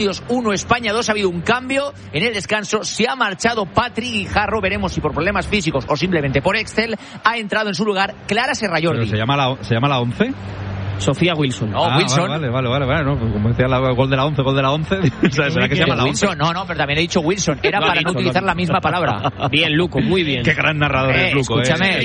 1, España 2, ha habido un cambio en el descanso, se ha marchado Patrick Guijarro, veremos si por problemas físicos o simplemente por Excel, ha entrado en su lugar Clara Serrallordi. ¿Se llama la 11? Sofía Wilson. Wilson. Vale, no, como decía gol de la 11, ¿será que se llama la 11? Wilson, no, pero también he dicho Wilson, era para no utilizar la misma palabra. Bien, Luco, muy bien. Qué gran narrador es Luco. Escúchame,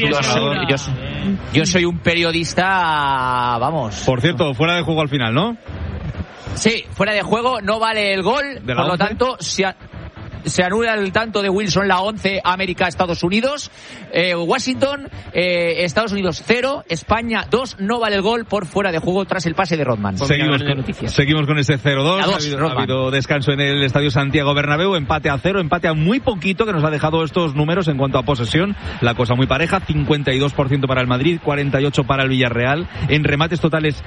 yo soy un periodista, vamos. Por cierto, fuera de juego al final, ¿no? Sí, fuera de juego, no vale el gol, por lo tanto, se anula el tanto de Wilson, la 11, América-Estados Unidos. Washington, Estados Unidos 0, España 2, no vale el gol por fuera de juego tras el pase de Rodman. Seguimos con ese 0-2. Ha habido descanso en el Estadio Santiago Bernabéu, empate a 0, empate a muy poquito, que nos ha dejado estos números en cuanto a posesión. La cosa muy pareja, 52% para el Madrid, 48% para el Villarreal. En remates totales,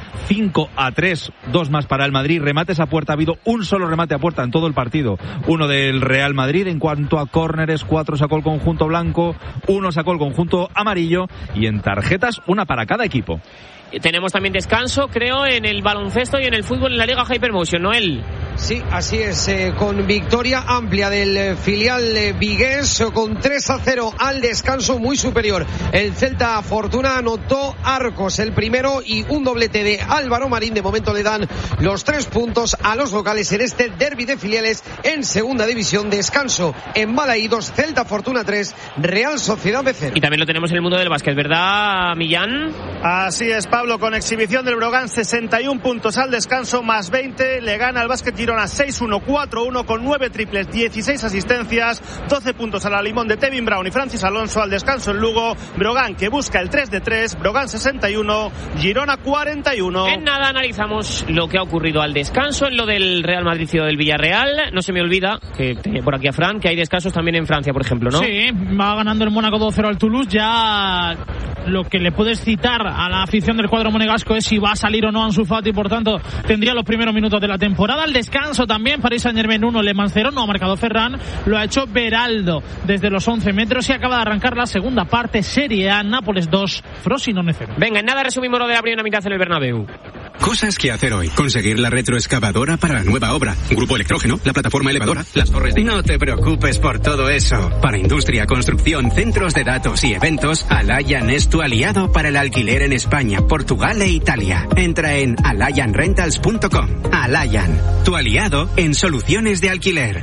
5-3, 2 más para el Madrid. Remates a puerta, ha habido un solo remate a puerta en todo el partido, uno del Real Madrid. En cuanto a córneres, 4 sacó el conjunto blanco, 1 sacó el conjunto amarillo, y en tarjetas, 1 para cada equipo. Tenemos también descanso, creo, en el baloncesto y en el fútbol en la Liga Hypermotion, Noel. Sí, así es, con victoria amplia del filial vigués, con 3-0 al descanso, muy superior. El Celta Fortuna anotó Arcos el primero y un doblete de Álvaro Marín. De momento le dan los 3 puntos a los locales en este derbi de filiales en segunda división. Descanso en Balaídos, Celta Fortuna 3, Real Sociedad de 0. Y también lo tenemos en el mundo del básquet, ¿verdad, Millán? Así es, Pablo, con exhibición del Brogan, 61 puntos al descanso, más 20, le gana al Básquet Girona 6-1, 4-1 con 9 triples, 16 asistencias, 12 puntos a la limón de Tevin Brown y Francis Alonso. Al descanso en Lugo, Brogan que busca el 3 de 3, Brogan 61, Girona 41. En nada analizamos lo que ha ocurrido al descanso en lo del Real Madrid y del Villarreal. No se me olvida, que tenía por aquí a Fran, que hay descansos también en Francia, por ejemplo, ¿no? Sí, va ganando el Mónaco 2-0 al Toulouse. Ya lo que le puedes citar a la afición del cuadro monegasco es si va a salir o no Ansu Fati, por tanto tendría los primeros minutos de la temporada. Al descanso también, Paris Saint-Germain 1, Le Mans 0, no ha marcado Ferran, lo ha hecho Beraldo desde los 11 metros y acaba de arrancar la segunda parte. Serie A, Nápoles 2, Frosinone 0. Venga, en nada resumimos lo de la primera mitad en el Bernabéu. Cosas que hacer hoy. Conseguir la retroexcavadora para la nueva obra. Grupo Electrógeno, la plataforma elevadora, las torres de... No te preocupes por todo eso. Para industria, construcción, centros de datos y eventos, Alayan es tu aliado para el alquiler en España, Portugal e Italia. Entra en alayanrentals.com. Alayan, tu aliado en soluciones de alquiler.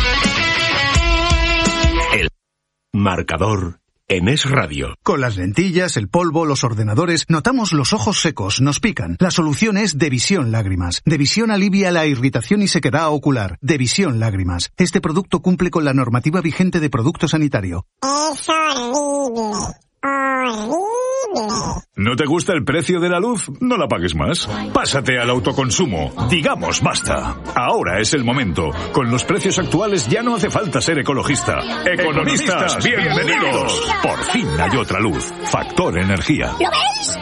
El marcador en Es Radio. Con las lentillas, el polvo, los ordenadores, notamos los ojos secos, nos pican. La solución es Devisión Lágrimas. Devisión alivia la irritación y sequedad ocular. Devisión Lágrimas. Este producto cumple con la normativa vigente de producto sanitario. Es horrible. ¿No te gusta el precio de la luz? No la pagues más. Pásate al autoconsumo. Digamos basta. Ahora es el momento. Con los precios actuales ya no hace falta ser ecologista. Economistas, bienvenidos. Por fin hay otra luz. Factor Energía. ¿Lo veis?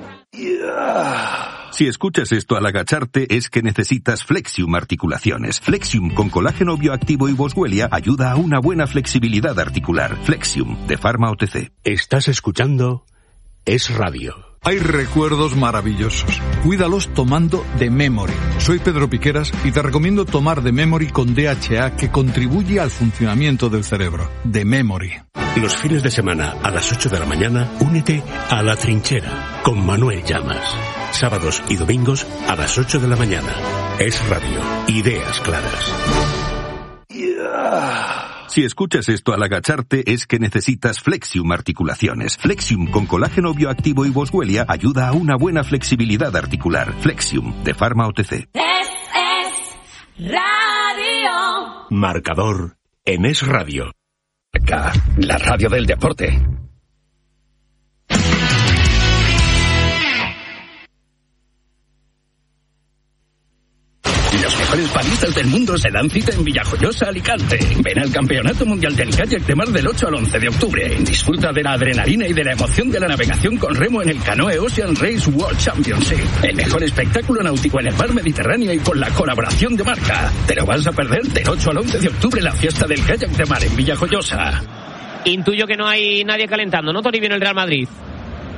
Si escuchas esto al agacharte es que necesitas Flexium Articulaciones. Flexium con colágeno bioactivo y boswellia ayuda a una buena flexibilidad articular. Flexium de Pharma OTC. Estás escuchando Es Radio. Hay recuerdos maravillosos. Cuídalos tomando The Memory. Soy Pedro Piqueras y te recomiendo tomar The Memory con DHA, que contribuye al funcionamiento del cerebro. The Memory. Los fines de semana a las 8 de la mañana, únete a La Trinchera con Manuel Llamas. Sábados y domingos a las 8 de la mañana. Es Radio. Ideas claras. Si escuchas esto al agacharte es que necesitas Flexium Articulaciones. Flexium con colágeno bioactivo y boswellia ayuda a una buena flexibilidad articular. Flexium de Pharma OTC. Es Radio. Marcador en Es Radio. La radio del deporte. Los mejores baristas del mundo se dan cita en Villajoyosa, Alicante. Ven al Campeonato Mundial del Kayak de Mar del 8 al 11 de octubre. Disfruta de la adrenalina y de la emoción de la navegación con remo en el Canoe Ocean Race World Championship. El mejor espectáculo náutico en el mar Mediterráneo y con la colaboración de Marca. ¿Te lo vas a perder? Del 8 al 11 de octubre la fiesta del Kayak de Mar en Villajoyosa. Intuyo que no hay nadie calentando, ¿no, Toribio, en el Real Madrid?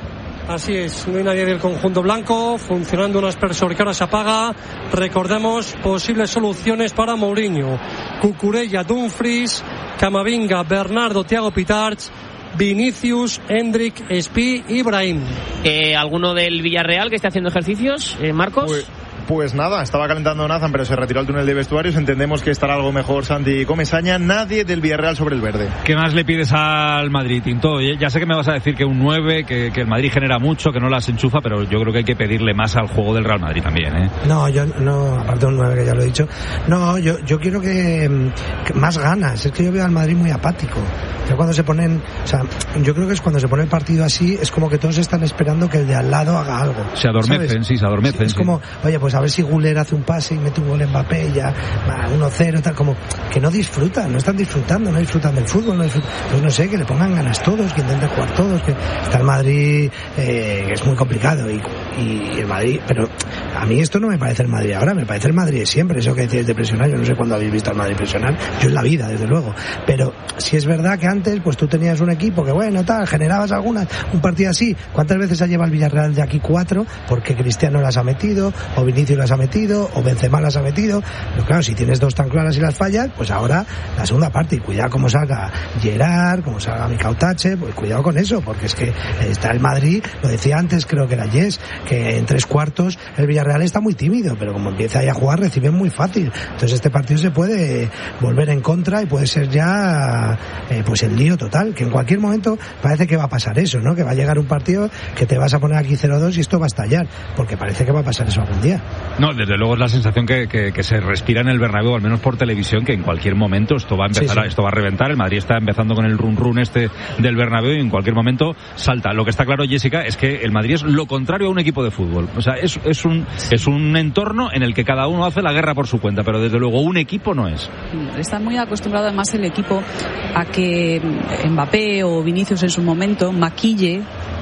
Así es, no hay nadie del conjunto blanco, funcionando un aspersor que ahora se apaga. Recordemos posibles soluciones para Mourinho: Cucurella, Dumfries, Camavinga, Bernardo, Thiago Pitarch, Vinicius, Hendrik, Spi y Brahim. ¿Alguno del Villarreal que esté haciendo ejercicios, Marcos? Pues nada, estaba calentando Nathan, pero se retiró al túnel de vestuarios. Entendemos que estará algo mejor Santi Comesaña. Nadie del Villarreal sobre el verde. ¿Qué más le pides al Madrid, Tinto? Ya sé que me vas a decir que un 9, que el Madrid genera mucho, que no las enchufa, pero yo creo que hay que pedirle más al juego del Real Madrid también, ¿eh? No, yo no, aparte de un 9 que ya lo he dicho. No, yo quiero que más ganas. Es que yo veo al Madrid muy apático. Ya cuando se ponen, o sea, yo creo que es cuando se pone el partido así, es como que todos están esperando que el de al lado haga algo. Se adormecen, ¿sabes? Sí, se adormecen. Es como, oye, pues a ver si Güler hace un pase y mete un gol en Mbappé y ya 1-0, tal, como que no disfrutan, no están disfrutando, no disfrutan del fútbol, pues no sé, que le pongan ganas todos, que intenten jugar todos, que está el Madrid, que es muy complicado y el Madrid, pero a mí esto no me parece el Madrid ahora, me parece el Madrid siempre, eso que decías de presionar, yo no sé cuándo habéis visto al Madrid presionar, yo en la vida, desde luego, pero si es verdad que antes, pues tú tenías un equipo que bueno, tal, generabas un partido así, ¿cuántas veces ha llevado el Villarreal de aquí 4? Porque Cristiano las ha metido, o Vinicius las ha metido, o Benzema las ha metido, pero claro, si tienes 2 tan claras y las fallas, pues ahora la segunda parte, y cuidado como salga Gerard, como salga Mikautache, pues cuidado con eso, porque es que está el Madrid, lo decía antes, creo que era Yes, que en 3/4 el Villarreal está muy tímido, pero como empieza ahí a jugar reciben muy fácil, entonces este partido se puede volver en contra y puede ser ya pues el lío total, que en cualquier momento parece que va a pasar eso, ¿no? Que va a llegar un partido que te vas a poner aquí 0-2 y esto va a estallar, porque parece que va a pasar eso algún día. No, desde luego es la sensación que se respira en el Bernabéu, al menos por televisión, que en cualquier momento esto va a empezar, esto va a reventar. El Madrid está empezando con el run este del Bernabéu y en cualquier momento salta. Lo que está claro, Jessica, es que el Madrid es lo contrario a un equipo de fútbol. O sea, es un entorno en el que cada uno hace la guerra por su cuenta, pero desde luego un equipo no es. Está muy acostumbrado además el equipo a que Mbappé o Vinicius en su momento maquille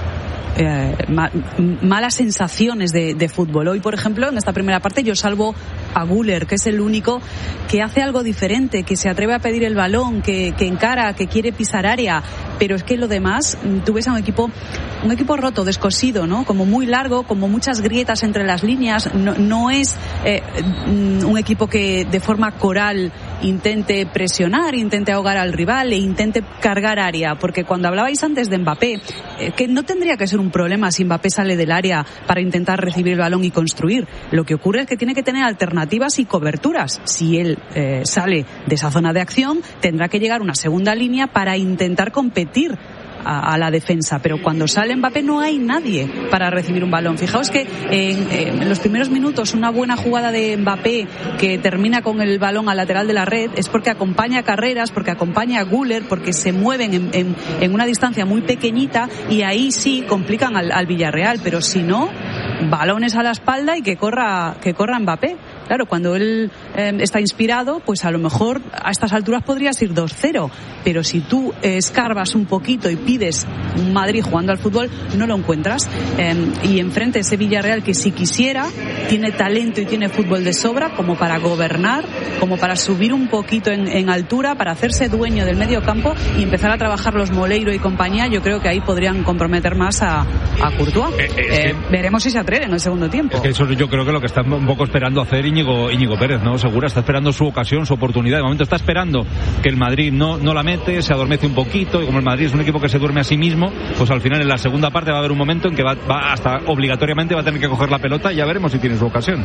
malas sensaciones de fútbol. Hoy, por ejemplo, en esta primera parte yo salvo a Güler, que es el único que hace algo diferente, que se atreve a pedir el balón, que encara, que quiere pisar área, pero es que lo demás, tú ves a un equipo roto, descosido, ¿no? Como muy largo, como muchas grietas entre las líneas, no es un equipo que de forma coral intente presionar, intente ahogar al rival e intente cargar área, porque cuando hablabais antes de Mbappé, que no tendría que ser un problema si Mbappé sale del área para intentar recibir el balón y construir. Lo que ocurre es que tiene que tener alternativas y coberturas. Si él sale de esa zona de acción, tendrá que llegar una segunda línea para intentar competir a la defensa, pero cuando sale Mbappé no hay nadie para recibir un balón. Fijaos que en los primeros minutos una buena jugada de Mbappé que termina con el balón al lateral de la red es porque acompaña carreras, porque acompaña a Güler, porque se mueven en una distancia muy pequeñita y ahí sí complican al Villarreal, pero si no, balones a la espalda y que corra Mbappé. Claro, cuando él está inspirado, pues a lo mejor a estas alturas podrías ir 2-0, pero si tú escarbas un poquito y pides un Madrid jugando al fútbol, no lo encuentras. Y enfrente ese Villarreal que si quisiera, tiene talento y tiene fútbol de sobra como para gobernar, como para subir un poquito en altura, para hacerse dueño del medio campo y empezar a trabajar los Moleiro y compañía. Yo creo que ahí podrían comprometer más a Courtois. Veremos si se atreven en el segundo tiempo. Es que eso yo creo que lo que está un poco esperando hacer Íñigo Pérez, ¿no? Segura, está esperando su ocasión, su oportunidad. De momento está esperando que el Madrid no la mete, se adormece un poquito, y como el Madrid es un equipo que se duerme a sí mismo, pues al final en la segunda parte va a haber un momento en que va hasta obligatoriamente va a tener que coger la pelota y ya veremos si tiene su ocasión.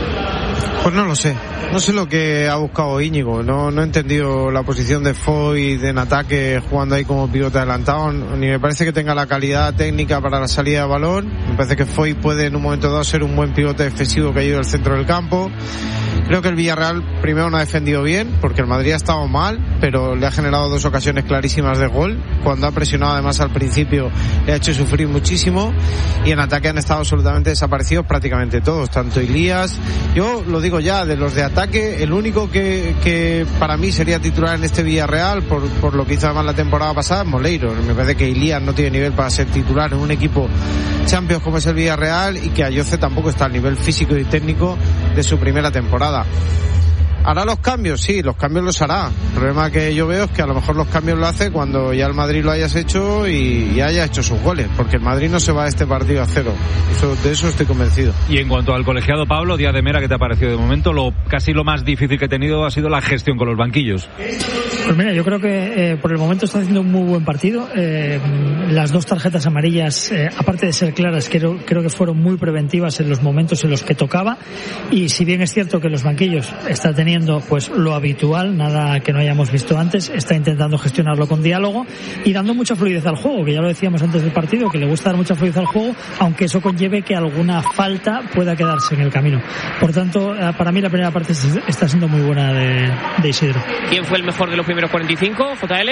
Pues no lo sé lo que ha buscado Íñigo, no he entendido la posición de Foy en ataque jugando ahí como pivote adelantado, ni me parece que tenga la calidad técnica para la salida de balón. Me parece que Foy puede en un momento dado ser un buen pivote defensivo que ayude al centro del campo. Creo que el Villarreal primero no ha defendido bien, porque el Madrid ha estado mal, pero le ha generado 2 ocasiones clarísimas de gol. Cuando ha presionado además al principio le ha hecho sufrir muchísimo, y en ataque han estado absolutamente desaparecidos prácticamente todos, tanto Ilías, yo lo digo ya, de los de ataque, el único que para mí sería titular en este Villarreal, por lo que hizo además la temporada pasada, es Moleiro. Me parece que Ilías no tiene nivel para ser titular en un equipo Champions como es el Villarreal, y que Ayoce tampoco está al nivel físico y técnico de su primera temporada. ¿Hará los cambios? Sí, los cambios los hará. El problema que yo veo es que a lo mejor los cambios lo hace cuando ya el Madrid lo hayas hecho y haya hecho sus goles, porque el Madrid no se va a este partido a 0. De eso estoy convencido. Y en cuanto al colegiado, Pablo, Díaz de Mera, ¿qué te ha parecido de momento? Casi lo más difícil que he tenido ha sido la gestión con los banquillos. Pues mira, yo creo que por el momento está haciendo un muy buen partido. Las 2 tarjetas amarillas, aparte de ser claras, creo que fueron muy preventivas en los momentos en los que tocaba. Y si bien es cierto que los banquillos está teniendo pues lo habitual, nada que no hayamos visto antes, está intentando gestionarlo con diálogo y dando mucha fluidez al juego, que ya lo decíamos antes del partido, que le gusta dar mucha fluidez al juego, aunque eso conlleve que alguna falta pueda quedarse en el camino. Por tanto, para mí la primera parte está siendo muy buena de Isidro. ¿Quién fue el mejor de los primeros 45, JL?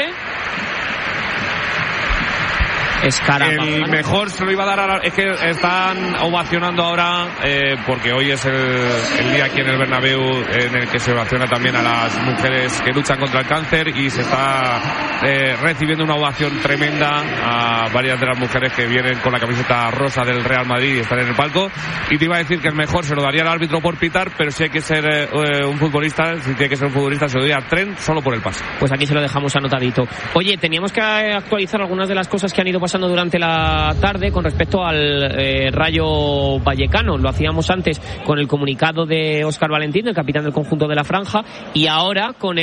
El mejor se lo iba a dar es que están ovacionando ahora porque hoy es el día aquí en el Bernabéu en el que se ovaciona también a las mujeres que luchan contra el cáncer y se está recibiendo una ovación tremenda a varias de las mujeres que vienen con la camiseta rosa del Real Madrid y están en el palco. Y te iba a decir que el mejor se lo daría al árbitro por pitar, pero si hay que ser un futbolista, si tiene que ser un futbolista se lo daría a Trent solo por el pase. Pues aquí se lo dejamos anotadito. Oye, teníamos que actualizar algunas de las cosas que han ido pasando durante la tarde con respecto al Rayo Vallecano. Lo hacíamos antes con el comunicado de Óscar Valentín, el capitán del conjunto de la Franja, y ahora con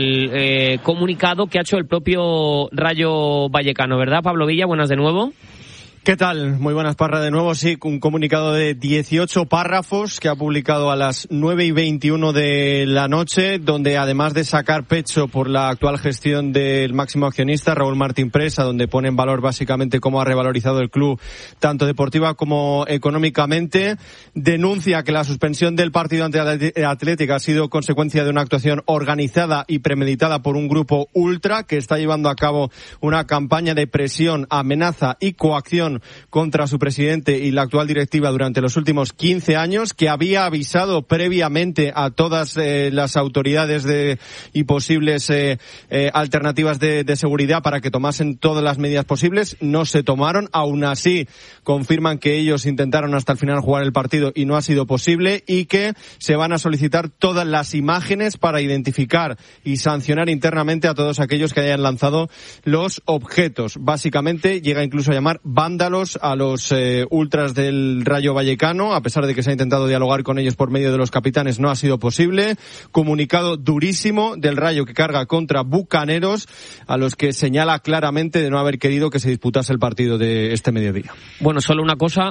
el comunicado que ha hecho el propio Rayo Vallecano, ¿verdad, Pablo Villa? Buenas de nuevo. ¿Qué tal? Muy buenas, Parra, de nuevo. Sí, un comunicado de 18 párrafos que ha publicado a las 9:21 de la noche, donde además de sacar pecho por la actual gestión del máximo accionista, Raúl Martín Presa, donde pone en valor básicamente cómo ha revalorizado el club, tanto deportiva como económicamente, denuncia que la suspensión del partido ante Atlético ha sido consecuencia de una actuación organizada y premeditada por un grupo ultra que está llevando a cabo una campaña de presión, amenaza y coacción contra su presidente y la actual directiva durante los últimos 15 años, que había avisado previamente a todas las autoridades y posibles alternativas de seguridad para que tomasen todas las medidas posibles. No se tomaron, aún así confirman que ellos intentaron hasta el final jugar el partido y no ha sido posible, y que se van a solicitar todas las imágenes para identificar y sancionar internamente a todos aquellos que hayan lanzado los objetos. Básicamente llega incluso a llamar vándalos a los ultras del Rayo Vallecano, a pesar de que se ha intentado dialogar con ellos por medio de los capitanes, no ha sido posible. Comunicado durísimo del Rayo que carga contra Bucaneros, a los que señala claramente de no haber querido que se disputase el partido de este mediodía. Bueno, solo una cosa.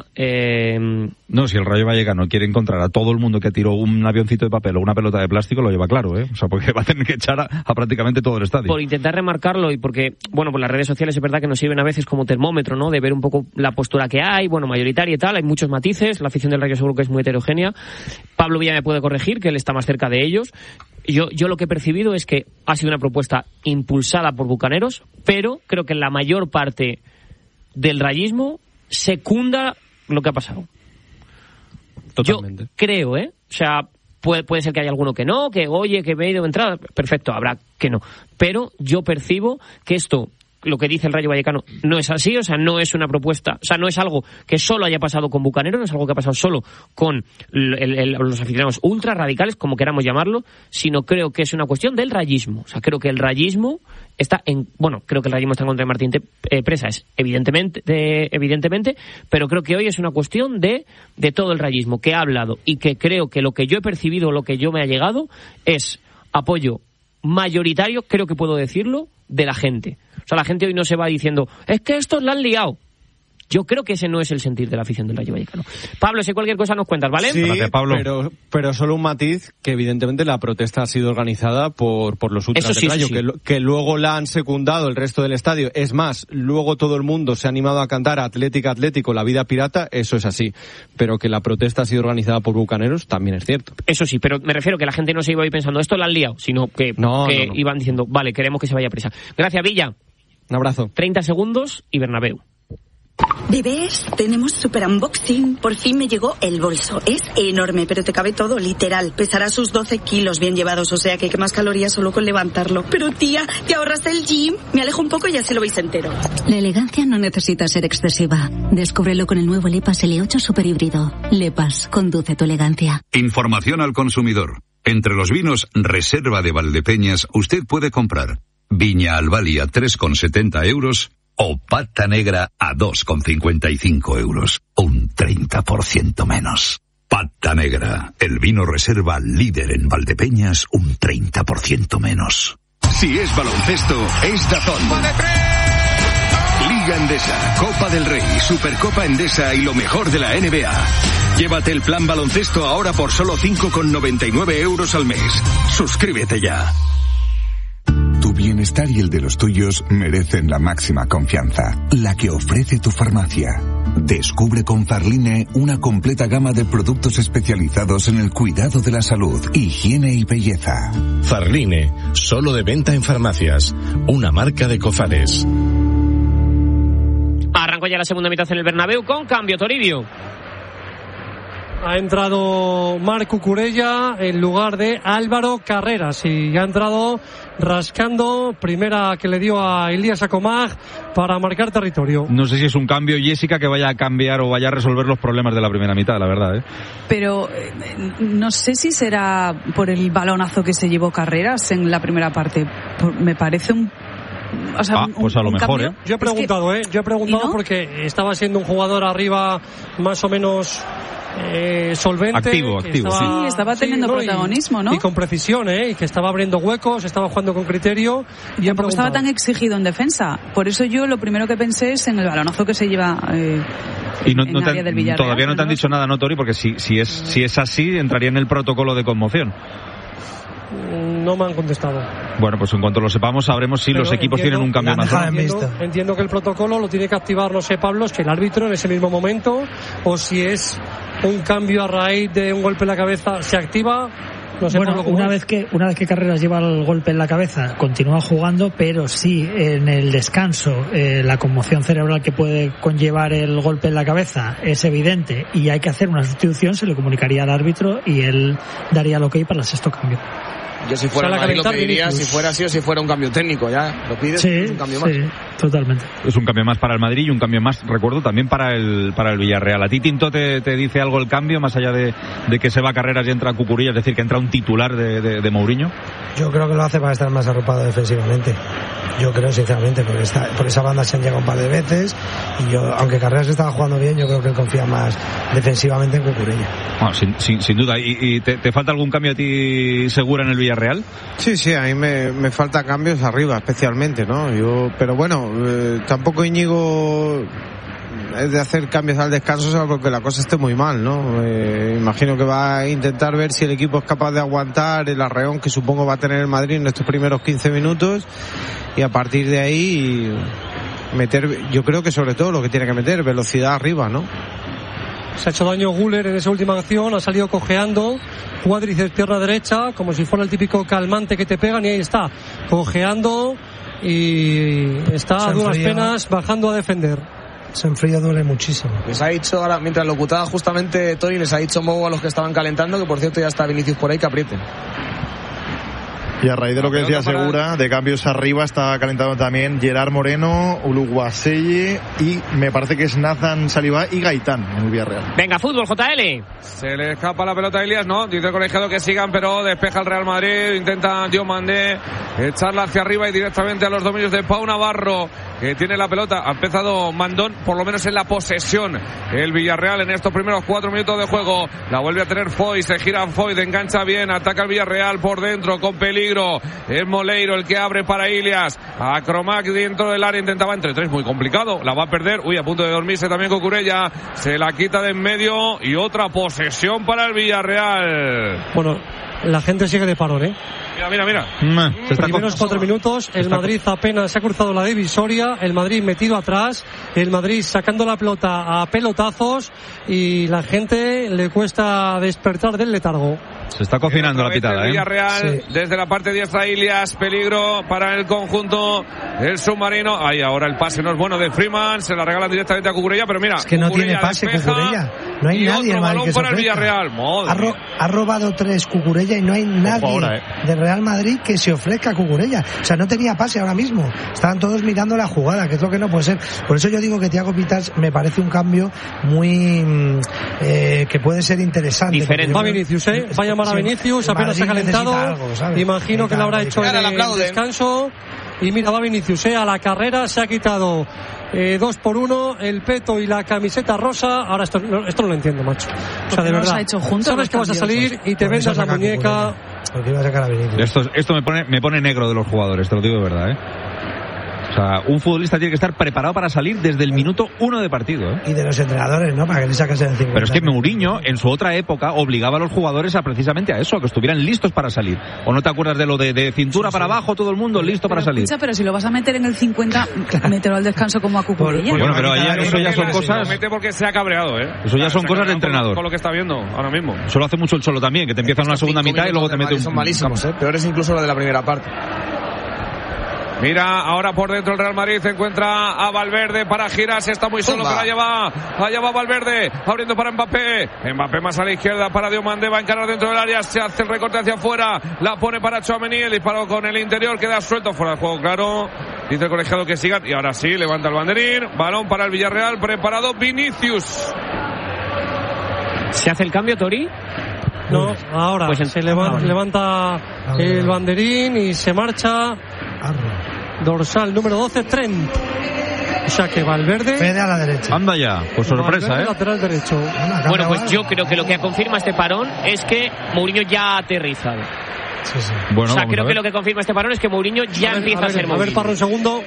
No, si el Rayo Vallecano quiere encontrar a todo el mundo que tiró un avioncito de papel o una pelota de plástico, lo lleva claro, ¿eh? O sea, porque va a tener que echar a prácticamente todo el estadio. Por intentar remarcarlo y porque, bueno, pues las redes sociales es verdad que nos sirven a veces como termómetro, ¿no? De ver un poco la postura que hay, bueno, mayoritaria y tal, hay muchos matices, la afición del Rayo seguro que es muy heterogénea. Pablo Villa me puede corregir, que él está más cerca de ellos. Yo lo que he percibido es que ha sido una propuesta impulsada por Bucaneros, pero creo que la mayor parte del rayismo secunda lo que ha pasado. Totalmente. Yo creo, O sea, puede ser que haya alguno que no, que oye, que me he ido de entrada, perfecto, habrá que no. Pero yo percibo que esto, lo que dice el Rayo Vallecano, no es así, o sea, no es una propuesta, o sea, no es algo que solo haya pasado con Bucaneros, no es algo que ha pasado solo con los aficionados ultra radicales, como queramos llamarlo, sino creo que es una cuestión del rayismo. O sea, creo que el rayismo está en contra de Martín Presa, es evidentemente, pero creo que hoy es una cuestión de todo el rayismo que ha hablado, y que creo que lo que yo he percibido, lo que yo me ha llegado, es apoyo mayoritario, creo que puedo decirlo, de la gente. O sea, la gente hoy no se va diciendo, es que estos la han liado. Yo creo que ese no es el sentir de la afición del Rayo Vallecano. Pablo, si cualquier cosa nos cuentas, ¿vale? Sí, gracias, Pablo. Pero solo un matiz, que evidentemente la protesta ha sido organizada por los ultras del Rayo, que luego la han secundado el resto del estadio. Es más, luego todo el mundo se ha animado a cantar Atlético, Atlético, la vida pirata, eso es así. Pero que la protesta ha sido organizada por Bucaneros también es cierto. Eso sí, pero me refiero que la gente no se iba ahí pensando, esto la han liado, sino que iban diciendo, vale, queremos que se vaya presa. Gracias, Villa. Un abrazo. 30 segundos y Bernabéu. Bebés, tenemos super unboxing. Por fin me llegó el bolso. Es enorme, pero te cabe todo, literal. Pesará sus 12 kilos bien llevados, o sea que quemas calorías solo con levantarlo. Pero tía, te ahorras el gym. Me alejo un poco y así lo veis entero. La elegancia no necesita ser excesiva. Descúbrelo con el nuevo Lepas L8 Super Híbrido. Lepas, conduce tu elegancia. Información al consumidor. Entre los vinos Reserva de Valdepeñas usted puede comprar Viña Albali a 3,70 euros o Pata Negra a 2,55 euros. Un 30% menos. Pata Negra, el vino reserva líder en Valdepeñas, un 30% menos. Si es baloncesto, es DAZN. Liga Endesa, Copa del Rey, Supercopa Endesa y lo mejor de la NBA. Llévate el plan baloncesto ahora por solo 5,99 euros al mes. Suscríbete ya. Tu bienestar y el de los tuyos merecen la máxima confianza, la que ofrece tu farmacia. Descubre con Farline una completa gama de productos especializados en el cuidado de la salud, higiene y belleza. Farline, solo de venta en farmacias, una marca de Cofades. Arrancó ya la segunda mitad en el Bernabéu con cambio, Toribio. Ha entrado Marc Cucurella en lugar de Álvaro Carreras y ha entrado rascando, primera que le dio a Ilías Acomag para marcar territorio. No sé si es un cambio, Jessica, que vaya a cambiar o vaya a resolver los problemas de la primera mitad, la verdad, ¿eh? Pero no sé si será por el balonazo que se llevó Carreras en la primera parte. Me parece un... O sea, pues a lo mejor, cambio. Yo he preguntado, Yo he preguntado porque estaba siendo un jugador arriba más o menos solvente. Activo. Estaba teniendo protagonismo, ¿no? Y con precisión, y que estaba abriendo huecos, estaba jugando con criterio. Y tampoco estaba tan exigido en defensa. Por eso yo lo primero que pensé es en el balonazo que se lleva y todavía no te han dicho nada, ¿no, Tori? Porque si es así, entraría en el protocolo de conmoción. No me han contestado. Bueno, pues en cuanto lo sepamos sabremos si los equipos tienen un cambio más. Entiendo que el protocolo lo tiene que activar, no sé, Pablo, es que el árbitro en ese mismo momento, o si es un cambio a raíz de un golpe en la cabeza, se activa. No sé, bueno, una vez que Carreras lleva el golpe en la cabeza, continúa jugando, pero sí en el descanso la conmoción cerebral que puede conllevar el golpe en la cabeza es evidente y hay que hacer una sustitución, se le comunicaría al árbitro y él daría el ok para el sexto cambio. Yo si fuera Madrid lo pediría, si fuera así o si fuera un cambio técnico, ya lo pides, es un cambio más. Sí, totalmente. Es un cambio más para el Madrid y un cambio más, recuerdo, también para el Villarreal. ¿A ti, Tinto, te dice algo el cambio, más allá de que se va Carreras y entra Cucurella, es decir, que entra un titular de Mourinho? Yo creo que lo hace para estar más arropado defensivamente. Yo creo, sinceramente, porque por esa banda se han llegado un par de veces y yo, aunque Carreras estaba jugando bien, yo creo que él confía más defensivamente en Cucurella. Bueno, sin duda. ¿Y te falta algún cambio a ti, Segura, en el Villarreal? Sí, a mí me falta cambios arriba, especialmente, ¿no? Pero bueno, tampoco Íñigo es de hacer cambios al descanso, solo porque la cosa esté muy mal, ¿no? Imagino que va a intentar ver si el equipo es capaz de aguantar el arreón que supongo va a tener el Madrid en estos primeros 15 minutos y a partir de ahí meter, yo creo que sobre todo lo que tiene que meter, velocidad arriba, ¿no? Se ha hecho daño Güler en esa última acción, ha salido cojeando, cuádriceps pierna-derecha, como si fuera el típico calmante que te pegan, y ahí está, cojeando y está a duras penas bajando a defender. Se enfría, duele muchísimo. Les ha dicho ahora, mientras locutaba justamente Tori, les ha dicho Mou a los que estaban calentando, que por cierto ya está Vinicius por ahí, que aprieten. Y a raíz de lo que decía Segura, de cambios arriba, está calentando también Gerard Moreno, Uluguaselle y me parece que es Nathan Salibá y Gaitán en el Villarreal. Venga, fútbol, JL. Se le escapa la pelota a Ilias, ¿no? Dice el colegiado que sigan, pero despeja el Real Madrid, intenta Diomandé echarla hacia arriba y directamente a los dominios de Pau Navarro, que tiene la pelota. Ha empezado Mandón, por lo menos en la posesión, el Villarreal en estos primeros 4 minutos de juego. La vuelve a tener Foy, se gira Foy, engancha bien, ataca el Villarreal por dentro con peligro. Es Moleiro el que abre para Ilias. A Cromac dentro del área, intentaba entre tres, muy complicado, la va a perder. Uy, a punto de dormirse también Cucurella, se la quita de en medio y otra posesión para el Villarreal. Bueno, la gente sigue de parón, Mira. Primeros 4 minutos, el Madrid apenas se ha cruzado la divisoria, el Madrid metido atrás, el Madrid sacando la pelota a pelotazos y la gente le cuesta despertar del letargo. Se está cocinando la pitada, Villarreal, desde la parte diestra Ilias, peligro para el conjunto del submarino. Ahí ahora el pase no es bueno de Freeman, se la regalan directamente a Cucurella, pero mira, es que no tiene pase Cucurella. No hay nadie otro más balón que para el se ofrezca. Villarreal. Ha robado 3 Cucurella y no hay nadie ahora, del Real Madrid que se ofrezca a Cucurella. O sea, no tenía pase ahora mismo. Estaban todos mirando la jugada, que es lo que no puede ser. Por eso yo digo que Thiago Pittas me parece un cambio muy que puede ser interesante. Diferente. Va Vinicius, va a llamar a Vinicius, apenas se ha calentado. Imagino que le habrá hecho el descanso. Y mira, va Vinicius a la carrera, se ha quitado 2-1, el peto y la camiseta rosa. Ahora esto no lo entiendo, macho. O sea, de verdad. Ha hecho juntos, sabes que vas a salir y te vendas la muñeca. Porque iba a sacar a Vinicius. Esto me pone negro de los jugadores, te lo digo de verdad, O sea, un futbolista tiene que estar preparado para salir desde el minuto 1 de partido. Y de los entrenadores, ¿no? Para que le sacasen el 50. Pero es que Mourinho, en su otra época, obligaba a los jugadores a precisamente a eso, a que estuvieran listos para salir. ¿O no te acuerdas de lo de cintura para abajo, todo el mundo listo para salir? Escucha, pero si lo vas a meter en el 50, mételo al descanso como a Cucurella. Bueno, pero allá, eso ya son cosas... Lo mete porque se ha cabreado, Eso ya son cosas de entrenador. Con lo que está viendo ahora mismo. Eso lo hace mucho el Cholo también, que te empieza en una segunda mitad y luego te mete un... Son malísimos, Peores incluso lo de la primera parte. Mira, ahora por dentro el Real Madrid se encuentra a Valverde para girarse, está muy solo, pero allá va Valverde, abriendo para Mbappé más a la izquierda para Diomandé, va a encarar dentro del área, se hace el recorte hacia afuera, la pone para Tchouaméni, el disparo con el interior, queda suelto fuera del juego, claro, dice el colegiado que sigan, y ahora sí, levanta el banderín, balón para el Villarreal, preparado Vinicius. ¿Se hace el cambio, Tori? No, ahora pues se levanta el banderín y se marcha. Dorsal número 12, Trent. O sea que Valverde. Fede a la derecha. Anda ya, pues sorpresa, Valverde, lateral derecho. Bueno, pues yo creo que lo que confirma este parón es que Mourinho ya ha aterrizado. Sí. Bueno, o sea, creo que lo que confirma este parón es que Mourinho ya empieza a ser Mourinho. A ver, Parro, un segundo.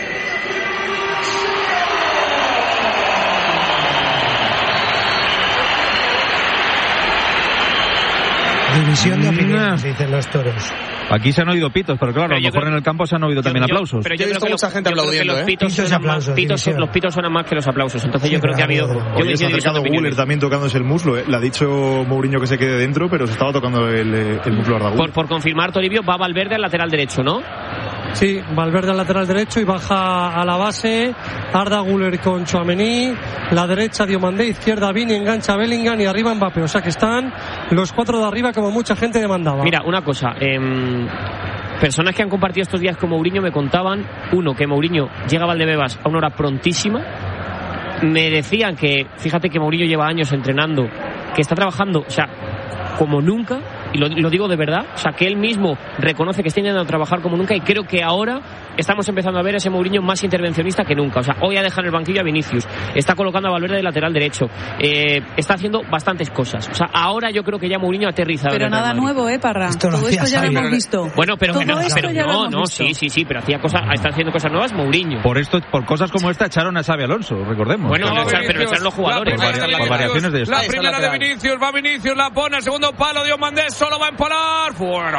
División de opiniones, dicen los toros. Aquí se han oído pitos, pero claro, a lo mejor en el campo se han oído también aplausos. Pero yo he visto mucha gente aplaudiendo, los pitos suenan más que los aplausos. Entonces yo creo que ha habido... Hoy se ha acercado Guller también tocándose el muslo. Le ha dicho Mourinho que se quede dentro, pero se estaba tocando el muslo a Arda Güler. Por confirmar, Toribio, va Valverde al lateral derecho, ¿no? Sí, Valverde al lateral derecho y baja a la base Arda Güler con Tchouaméni, la derecha Diomandé, izquierda Vini, engancha Bellingham y arriba Mbappé. O sea que están los 4 de arriba como mucha gente demandaba. Mira, una cosa, personas que han compartido estos días con Mourinho me contaban, uno, que Mourinho llega a Valdebebas a una hora prontísima. Me decían que, fíjate que Mourinho lleva años entrenando, que está trabajando, o sea, como nunca, y lo digo de verdad, o sea, que él mismo reconoce que está intentando trabajar como nunca, y creo que ahora estamos empezando a ver ese Mourinho más intervencionista que nunca. O sea, hoy ha dejado en el banquillo a Vinicius, está colocando a Valverde de lateral derecho, está haciendo bastantes cosas. O sea, ahora yo creo que ya Mourinho ha aterrizado. Pero nada nuevo, Parra. Todo esto ya lo hemos visto. Bueno, pero sí, pero está haciendo cosas nuevas Mourinho. Por cosas como esta echaron a Xabi Alonso, recordemos. Bueno, pero echaron los jugadores. Por variaciones de esto. La primera de Vinicius, va Vinicius, la pone al segundo palo, Diomandé solo va a empalar,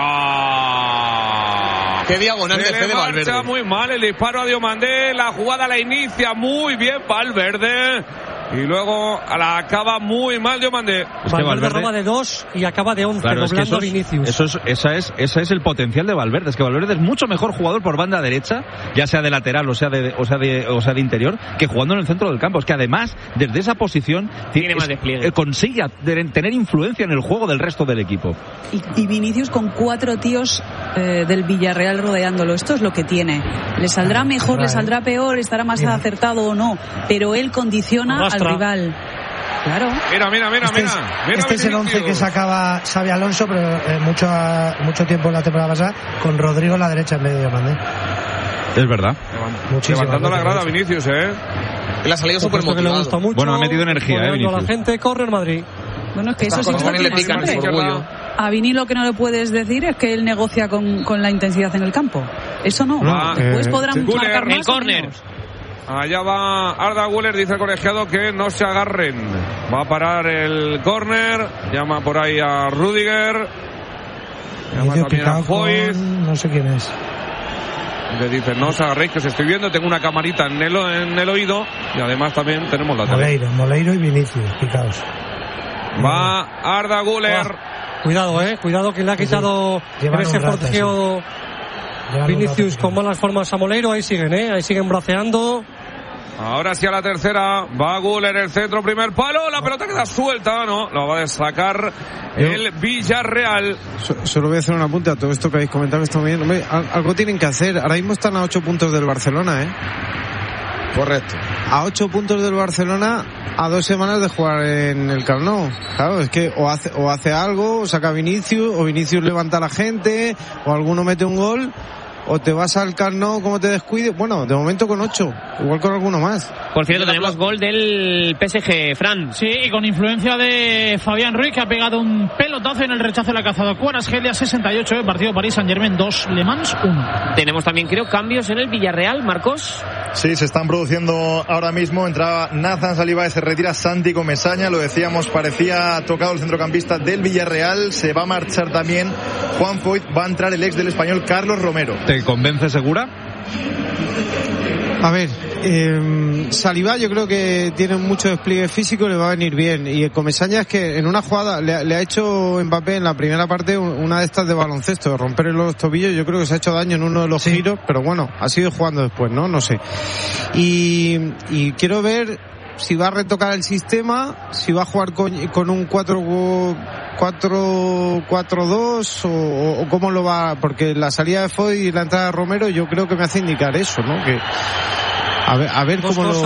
fuera. Qué diagonal de Fede Valverde. Muy mal el disparo a Diomandé, la jugada la inicia muy bien Valverde y luego la acaba muy mal Diomandé. Valverde roba de 2 y acaba de 11, claro, doblando a Vinicius. Ese es el potencial de Valverde. Es que Valverde es mucho mejor jugador por banda derecha, ya sea de lateral o sea de interior, que jugando en el centro del campo. Es que además, desde esa posición tiene más despliegue, consigue tener influencia en el juego del resto del equipo. Y Vinicius con 4 tíos del Villarreal rodeándolo. Esto es lo que tiene. Le saldrá mejor, le saldrá peor, estará más acertado o no, pero él condiciona al rival. Claro. Mira. Este es el 11 que sacaba Xabi Alonso, pero mucho tiempo en la temporada pasada, con Rodrigo en la derecha en medio de Diomandé. Es verdad. Levantando la grada Vinicius, Él ha salido súper motivado. Bueno, ha metido energía, Vinicius. La gente corre en Madrid. Bueno, es que eso sí le pican su orgullo. A Vini lo que no le puedes decir es que él negocia con la intensidad en el campo. Eso no. Después podrán marcar más. El córner. Allá va Arda Güler, dice el colegiado que no se agarren. Va a parar el córner. Llama por ahí a Rüdiger. Llama también a Foyt. No sé quién es. Le dice, no os agarréis, que os estoy viendo. Tengo una camarita en el oído. Y además también tenemos la tele. Moleiro y Vinicius, picaos. Va Arda Güler. Cuidado que le ha quitado en ese forcejeo Vinicius con malas formas a Moleiro. Ahí siguen braceando. Ahora sí a la tercera. Va Güler, el centro, primer palo. La pelota queda suelta. No, lo va a sacar el Villarreal. Solo voy a hacer un apunte a todo esto que habéis comentado esta mañana. Hombre, algo tienen que hacer. Ahora mismo están a 8 puntos del Barcelona, Correcto. A 8 puntos del Barcelona, a 2 semanas de jugar en el Camp Nou. Claro, es que o hace algo, o saca Vinicius, o Vinicius levanta a la gente, o alguno mete un gol, o te vas al Camp Nou como te descuides. Bueno, de momento con 8, igual con alguno más. Por cierto, tenemos gol del PSG, Fran. Sí, y con influencia de Fabián Ruiz, que ha pegado un pelotazo en el rechazo de la cazada. Kvaratskhelia 68, partido París Saint-Germain 2, Le Mans 1. Tenemos también, creo, cambios en el Villarreal, Marcos. Sí, se están produciendo ahora mismo. Entraba Nathan Saliba, se retira Santi Comesaña. Lo decíamos, parecía tocado el centrocampista del Villarreal. Se va a marchar también Juan Foyt. Va a entrar el ex del Español, Carlos Romero. ¿Te convence segura? A ver, Saliba yo creo que tiene mucho despliegue físico y le va a venir bien. Y Comesaña es que en una jugada le ha hecho Mbappé en la primera parte una de estas de baloncesto, de romper los tobillos. Yo creo que se ha hecho daño en uno de los giros, pero bueno, ha sido jugando después, no sé. Y quiero ver si va a retocar el sistema, si va a jugar con un 4-4-2 o cómo lo va, porque la salida de Foy y la entrada de Romero yo creo que me hace indicar eso, ¿no? Que a ver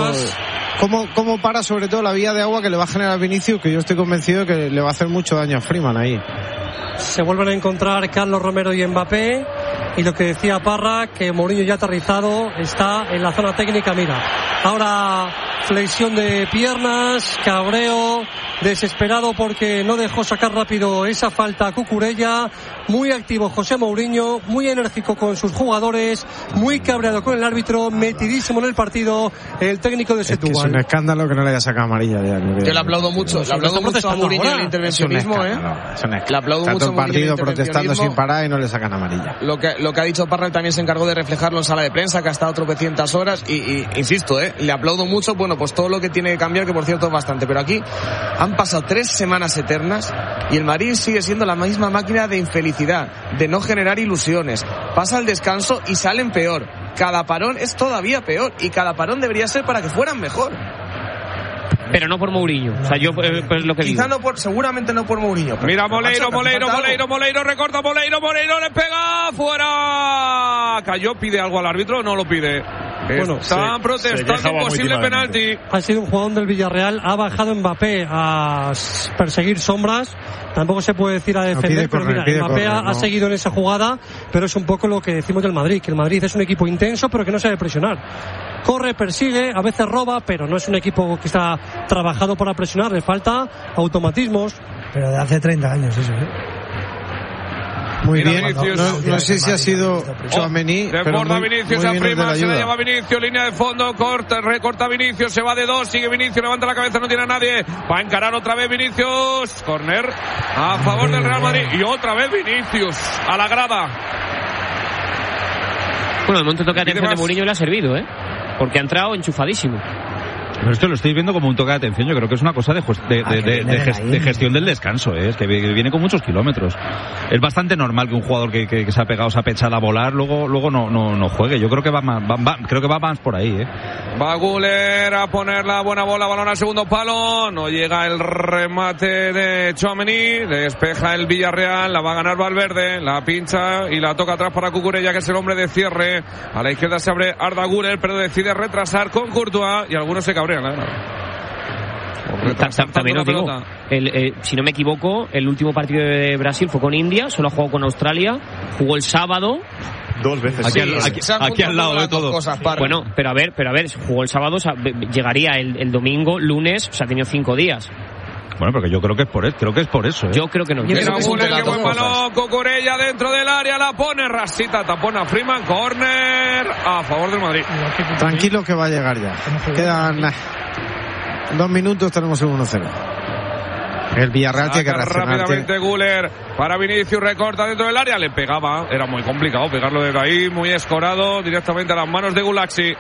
cómo para sobre todo la vía de agua que le va a generar Vinicius, que yo estoy convencido de que le va a hacer mucho daño a Freeman ahí. Se vuelven a encontrar Carlos Romero y Mbappé, y lo que decía Parra, que Mourinho ya aterrizado, está en la zona técnica. Mira, ahora flexión de piernas, cabreo, desesperado porque no dejó sacar rápido esa falta a Cucurella. Muy activo José Mourinho, muy enérgico con sus jugadores, muy cabreado con el árbitro, metidísimo en el partido el técnico de Setúbal. Es un escándalo que no le haya sacado amarilla. Yo le aplaudo mucho, a Mourinho el intervencionismo, Le aplaudo mucho. Está todo el partido protestando sin parar y no le sacan amarilla. Lo que ha dicho Parra también se encargó de reflejarlo en sala de prensa, que ha estado tropecientas horas y insisto, le aplaudo mucho. Bueno, pues todo lo que tiene que cambiar, que por cierto es bastante, pero aquí han pasado 3 semanas eternas y el Madrid sigue siendo la misma máquina de infelicidad, de no generar ilusiones. Pasa el descanso y salen peor. Cada parón es todavía peor y cada parón debería ser para que fueran mejor. Pero no por Mourinho. O sea, yo pues lo que quizá digo. seguramente no por Mourinho. Mira, Moleiro, recorta Moleiro, le pega, fuera. Cayó, pide algo al árbitro, no lo pide. Bueno, están protestando un posible penalti. Ha sido un jugador del Villarreal, ha bajado Mbappé a perseguir sombras. Tampoco se puede decir a defender, pero mira, Mbappé ha seguido en esa jugada, pero es un poco lo que decimos del Madrid, que el Madrid es un equipo intenso, pero que no sabe presionar. Corre, persigue, a veces roba, pero no es un equipo que está trabajado para presionar, le falta automatismos. Pero de hace 30 años eso, Muy bien, no sé si ha sido Tchouaméni, pero muy Vinicius, bien el de la se la ayuda. lleva Vinicius, línea de fondo, recorta Vinicius, se va de 2, sigue Vinicius, levanta la cabeza, no tiene a nadie, va a encarar otra vez Vinicius, córner a favor del Real Madrid, y otra vez Vinicius, a la grada. Bueno, de momento toque de atención de Mourinho le ha servido, porque ha entrado enchufadísimo. Pero esto lo estáis viendo como un toque de atención. Yo creo que es una cosa de gestión del descanso, es que viene con muchos kilómetros. Es bastante normal que un jugador que se ha pegado esa pechada a volar luego no juegue. Yo creo que va más por ahí, Va Güler a poner la buena bola, balón al segundo palo, no llega el remate de Tchouaméni, despeja el Villarreal, la va a ganar Valverde, la pincha y la toca atrás para Cucurella, que es el hombre de cierre. A la izquierda se abre Arda Güler, pero decide retrasar con Courtois y algunos se cabrean. También os digo, si no me equivoco, el último partido de Brasil fue con India, solo ha jugado con Australia, jugó el sábado. 2 veces. Aquí al lado de todo. Bueno, pero a ver, jugó el sábado, o sea, llegaría el domingo, lunes, o sea, ha tenido 5 días. Bueno, porque yo creo que es por eso. Yo creo que no. Mira, Güler, que buen balón, Cucurella dentro del área, la pone, rasita, tapona Freeman, córner a favor del Madrid. Tranquilo que va a llegar ya. Quedan 2 minutos, tenemos el 1-0. El Villarreal tiene que reaccionar. Rápidamente Güler para Vinicius, recorta dentro del área, le pegaba, era muy complicado pegarlo desde ahí, muy escorado, directamente a las manos de Gulaxi.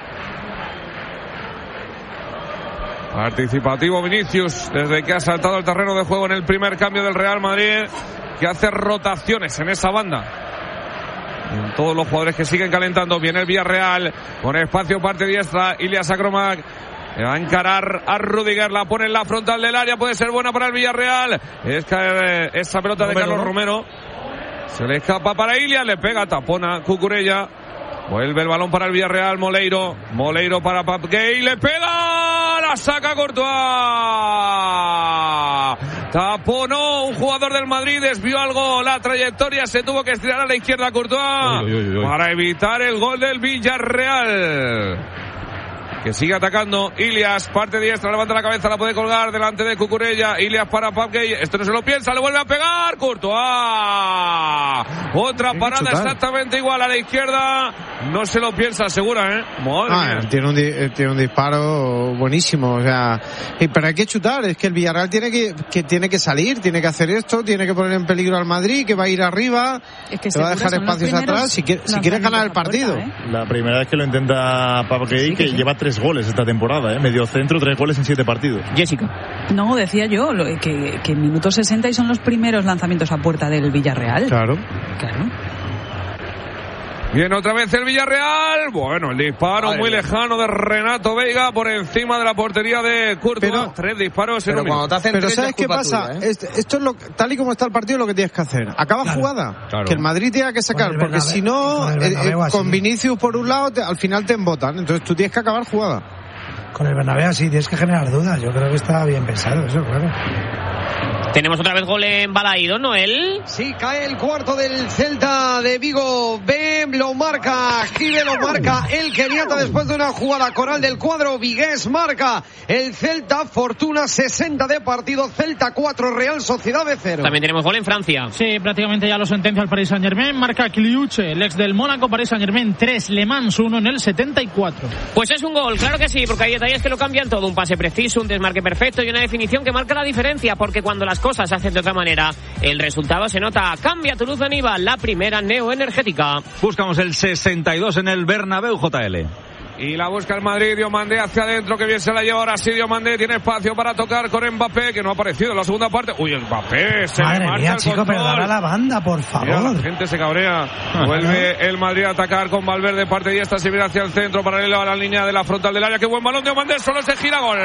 Participativo Vinicius, desde que ha saltado el terreno de juego en el primer cambio del Real Madrid, que hace rotaciones en esa banda. en todos los jugadores que siguen calentando. Viene el Villarreal con espacio parte diestra. Ilias Akromak va a encarar a Rudiger, la pone en la frontal del área, puede ser buena para el Villarreal. Es caer esa pelota de Carlos Romero. Se le escapa para Ilias, le pega, tapona Cucurella. Vuelve el balón para el Villarreal, Moleiro para Pape Gueye, le pega, la saca Courtois. Taponó un jugador del Madrid, desvió algo la trayectoria, se tuvo que estirar a la izquierda Courtois para evitar el gol del Villarreal. Que sigue atacando Ilias, parte diestra, levanta la cabeza, la puede colgar delante de Cucurella. Ilias para Pape Gueye, esto no se lo piensa, le vuelve a pegar Courtois. Otra parada exactamente igual a la izquierda, no se lo piensa, segura, Madre mía. Tiene un disparo buenísimo, o sea, pero hay que chutar, es que el Villarreal tiene que salir, tiene que hacer esto, tiene que poner en peligro al Madrid, que va a ir arriba, es que te va a dejar espacios atrás si quieres ganar el partido. La primera vez que lo intenta Pape Gueye, que lleva 3 goles esta temporada, medio centro, 3 goles en 7 partidos. Jessica. No, decía yo que en minuto 60 y son los primeros lanzamientos a puerta del Villarreal. Claro. Viene otra vez el Villarreal. Bueno, el disparo muy lejano de Renato Veiga por encima de la portería de Courtois. 3 disparos en un minuto. Pero ¿sabes qué pasa? Esto es tal y como está el partido, lo que tienes que hacer. Acaba jugada. Claro. Que el Madrid tenga que sacar, porque si no, con Vinicius por un lado, al final te embotan. Entonces tú tienes que acabar jugada. Con el Bernabéu sí tienes que generar dudas. Yo creo que está bien pensado eso, claro. Tenemos otra vez gol en Balaídos, Noel. Sí, cae el cuarto del Celta de Vigo. Lo marca Gide, lo marca el keniata después de una jugada coral del cuadro vigués. Marca el Celta, Fortuna 60 de partido, Celta 4, Real Sociedad de 0. También tenemos gol en Francia. Sí, prácticamente ya lo sentencia el Paris Saint-Germain. Marca Kliuche, el ex del Mónaco. Paris Saint-Germain 3, Le Mans 1 en el 74. Pues es un gol, claro que sí, porque hay detalles que lo cambian todo. Un pase preciso, un desmarque perfecto y una definición que marca la diferencia, porque cuando las cosas se hacen de otra manera, el resultado se nota. Cambia tu luz de Niva, la primera neoenergética. Buscamos el 62 en el Bernabéu, JL. Y la busca el Madrid, Diomandé hacia adentro, que bien se la lleva ahora sí, Diomandé tiene espacio para tocar con Mbappé, que no ha aparecido en la segunda parte. Uy, Mbappé, se Madre le marcha mía, el chico, control. pero dale a la banda, por favor. Mira, la gente se cabrea. Vuelve el Madrid a atacar con Valverde, parte diestra, se viene hacia el centro, paralelo a la línea de la frontal del área. Qué buen balón, Diomandé, solo se gira, gol.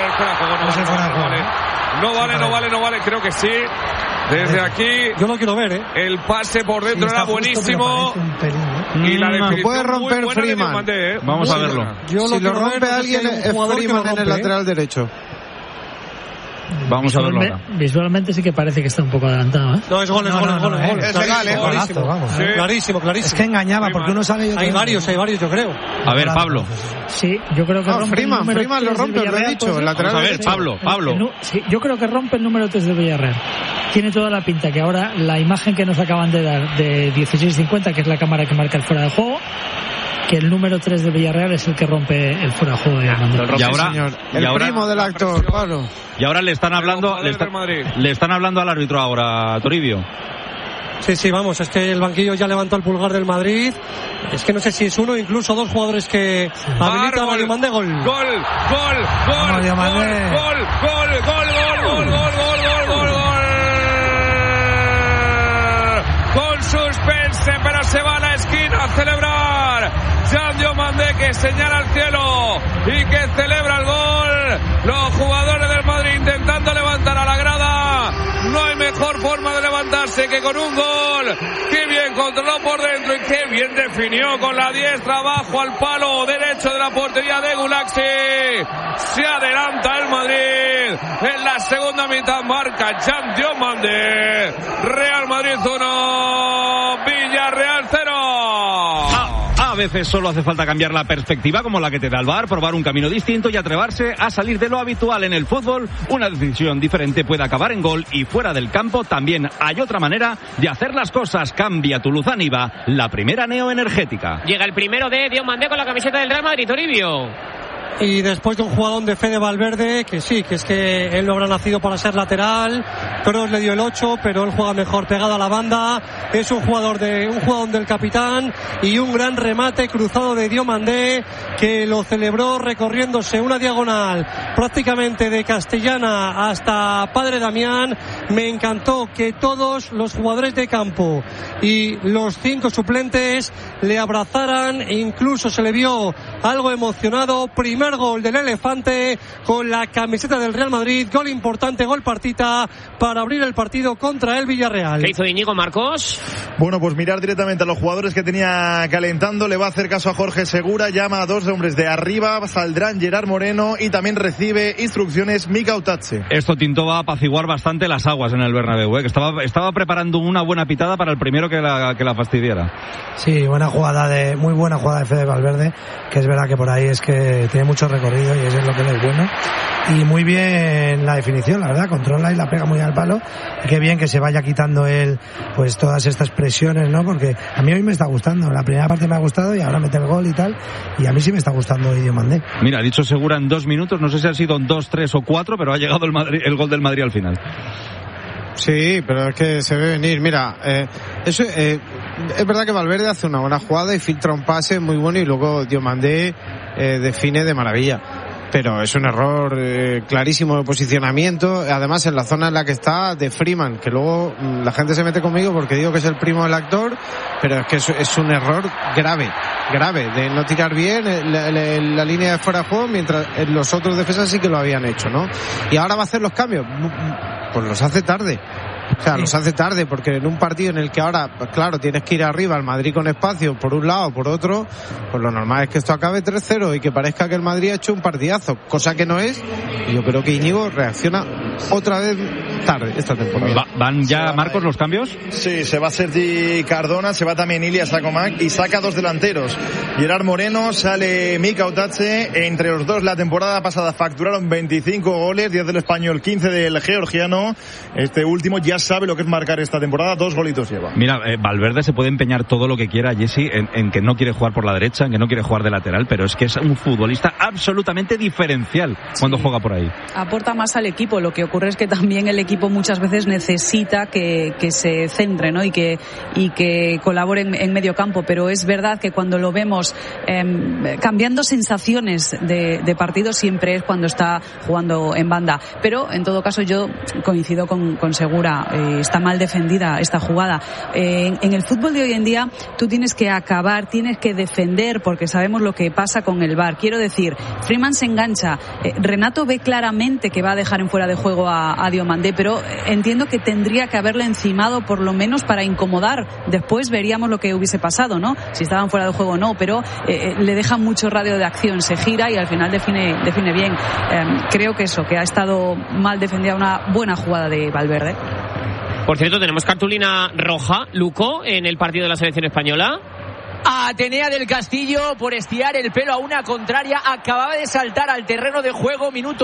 No vale, creo que sí. Desde aquí, yo lo quiero ver, el pase por dentro era buenísimo. Y la definición puede romper muy buena Freeman. de Diomandé, Vamos a verlo. Si lo rompe alguien, es Freeman en el lateral derecho. Vamos a verlo ahora. Visualmente sí que parece que está un poco adelantado, ¿eh? No, es gol. Es legal, Clarísimo. Es que engañaba, porque uno sabe... Hay varios, yo creo. A ver, Pablo. Sí, yo creo que rompe Freeman lo rompe, lo he dicho, el lateral derecho. A ver, Pablo. Sí, yo creo que rompe el número 3 del Villarreal. Tiene toda la pinta que ahora la imagen que nos acaban de dar de 16:50, que es la cámara que marca el fuera de juego, que el número 3 del Villarreal es el que rompe el fuera de juego de Armando. Y ahora, primo del actor, Pablo. Y ahora le están hablando al árbitro ahora, Toribio. Sí, vamos, es que el banquillo ya levantó el pulgar del Madrid. Es que no sé si es uno o incluso 2 jugadores que habilitan a Diomandé. Gol. Con suspense, pero se va a la esquina a celebrar. Jan Diomandé, que señala al cielo y que celebra el gol. Los jugadores del Madrid intentando levantar a la grada. No hay mejor forma de levantarse que con un gol. Qué bien controló por dentro y qué bien definió con la diestra abajo al palo derecho de la portería de Gulaxi. Se adelanta el Madrid. En la segunda mitad marca Jan Diomandé. Real Madrid 1, Villarreal 0. A veces solo hace falta cambiar la perspectiva, como la que te da el VAR, probar un camino distinto y atreverse a salir de lo habitual en el fútbol. Una decisión diferente puede acabar en gol, y fuera del campo también hay otra manera de hacer las cosas. Cambia tu luz Aniva, la primera neoenergética. Llega el primero de Diomandé con la camiseta del Real Madrid, Toribio. Y después de un jugador de Fede Valverde, que sí, que es que él no habrá nacido para ser lateral, Kroos le dio el 8, pero él juega mejor pegado a la banda. Es un jugador del capitán, y un gran remate cruzado de Diomandé, que lo celebró recorriéndose una diagonal prácticamente de Castellana hasta Padre Damián. Me encantó que todos los jugadores de campo y los 5 suplentes le abrazaran, incluso se le vio algo emocionado. Primer gol del Elefante con la camiseta del Real Madrid, gol importante, gol partita para abrir el partido contra el Villarreal. ¿Qué hizo Íñigo, Marcos? Bueno, pues mirar directamente a los jugadores que tenía calentando. Le va a hacer caso a Jorge Segura, llama a 2 hombres de arriba, saldrán Gerard Moreno y también recibe instrucciones Mika Utache. Esto Tinto va a apaciguar bastante las aguas en el Bernabéu, que estaba preparando una buena pitada para el primero que la fastidiara. Sí, muy buena jugada de Fede Valverde, que es verdad que por ahí es que tiene mucho recorrido y eso es lo que le es bueno. Y muy bien la definición, la verdad, controla y la pega muy al palo. Y qué bien que se vaya quitando él pues todas estas presiones, ¿no? Porque a mí hoy me está gustando, la primera parte me ha gustado y ahora mete el gol y tal, y a mí sí me está gustando Diomandé. Mira, ha dicho Segura en 2 minutos, no sé si han sido en 2, 3 o 4, pero ha llegado el gol del Madrid al final. Sí, pero es que se ve venir. Mira, es verdad que Valverde hace una buena jugada y filtra un pase muy bueno, y luego Diomandé define de maravilla. Pero es un error clarísimo de posicionamiento, además en la zona en la que está de Freeman, que luego la gente se mete conmigo porque digo que es el primo del actor, pero es que es un error grave de no tirar bien la línea de fuera de juego, mientras los otros defensas sí que lo habían hecho, ¿no? Y ahora va a hacer los cambios, pues los hace tarde. O sea, los hace tarde, porque en un partido en el que ahora, pues claro, tienes que ir arriba al Madrid con espacio por un lado, por otro, pues lo normal es que esto acabe 3-0 y que parezca que el Madrid ha hecho un partidazo, cosa que no es, y yo creo que Íñigo reacciona otra vez tarde esta temporada. ¿Van ya, Marcos, los cambios? Sí, se va Sergi Cardona, se va también Ilias Akomak y saca 2 delanteros. Gerard Moreno, sale Mika Utache. Entre los dos la temporada pasada facturaron 25 goles, 10 del español, 15 del georgiano. Este último ya sabe lo que es marcar esta temporada, 2 golitos lleva. Mira, Valverde se puede empeñar todo lo que quiera, Jesse, en que no quiere jugar por la derecha, en que no quiere jugar de lateral, pero es que es un futbolista absolutamente diferencial cuando juega por ahí. Aporta más al equipo, lo que ocurre es que también el equipo muchas veces necesita que se centre, ¿no? y que colaboren en medio campo, pero es verdad que cuando lo vemos cambiando sensaciones de partido siempre es cuando está jugando en banda, pero en todo caso yo coincido con Segura, está mal defendida esta jugada. En el fútbol de hoy en día tú tienes que acabar, tienes que defender, porque sabemos lo que pasa con el VAR. Quiero decir, Freeman se engancha, Renato ve claramente que va a dejar en fuera de juego a Diomandé, pero entiendo que tendría que haberle encimado por lo menos para incomodar. Después veríamos lo que hubiese pasado, ¿no? Si estaban fuera de juego o no, pero le deja mucho radio de acción, se gira y al final define bien. Creo que que ha estado mal defendida, una buena jugada de Valverde. Por cierto, tenemos cartulina roja, Luco, en el partido de la selección española. Atenea del Castillo por estirar el pelo a una contraria. Acababa de saltar al terreno de juego, minuto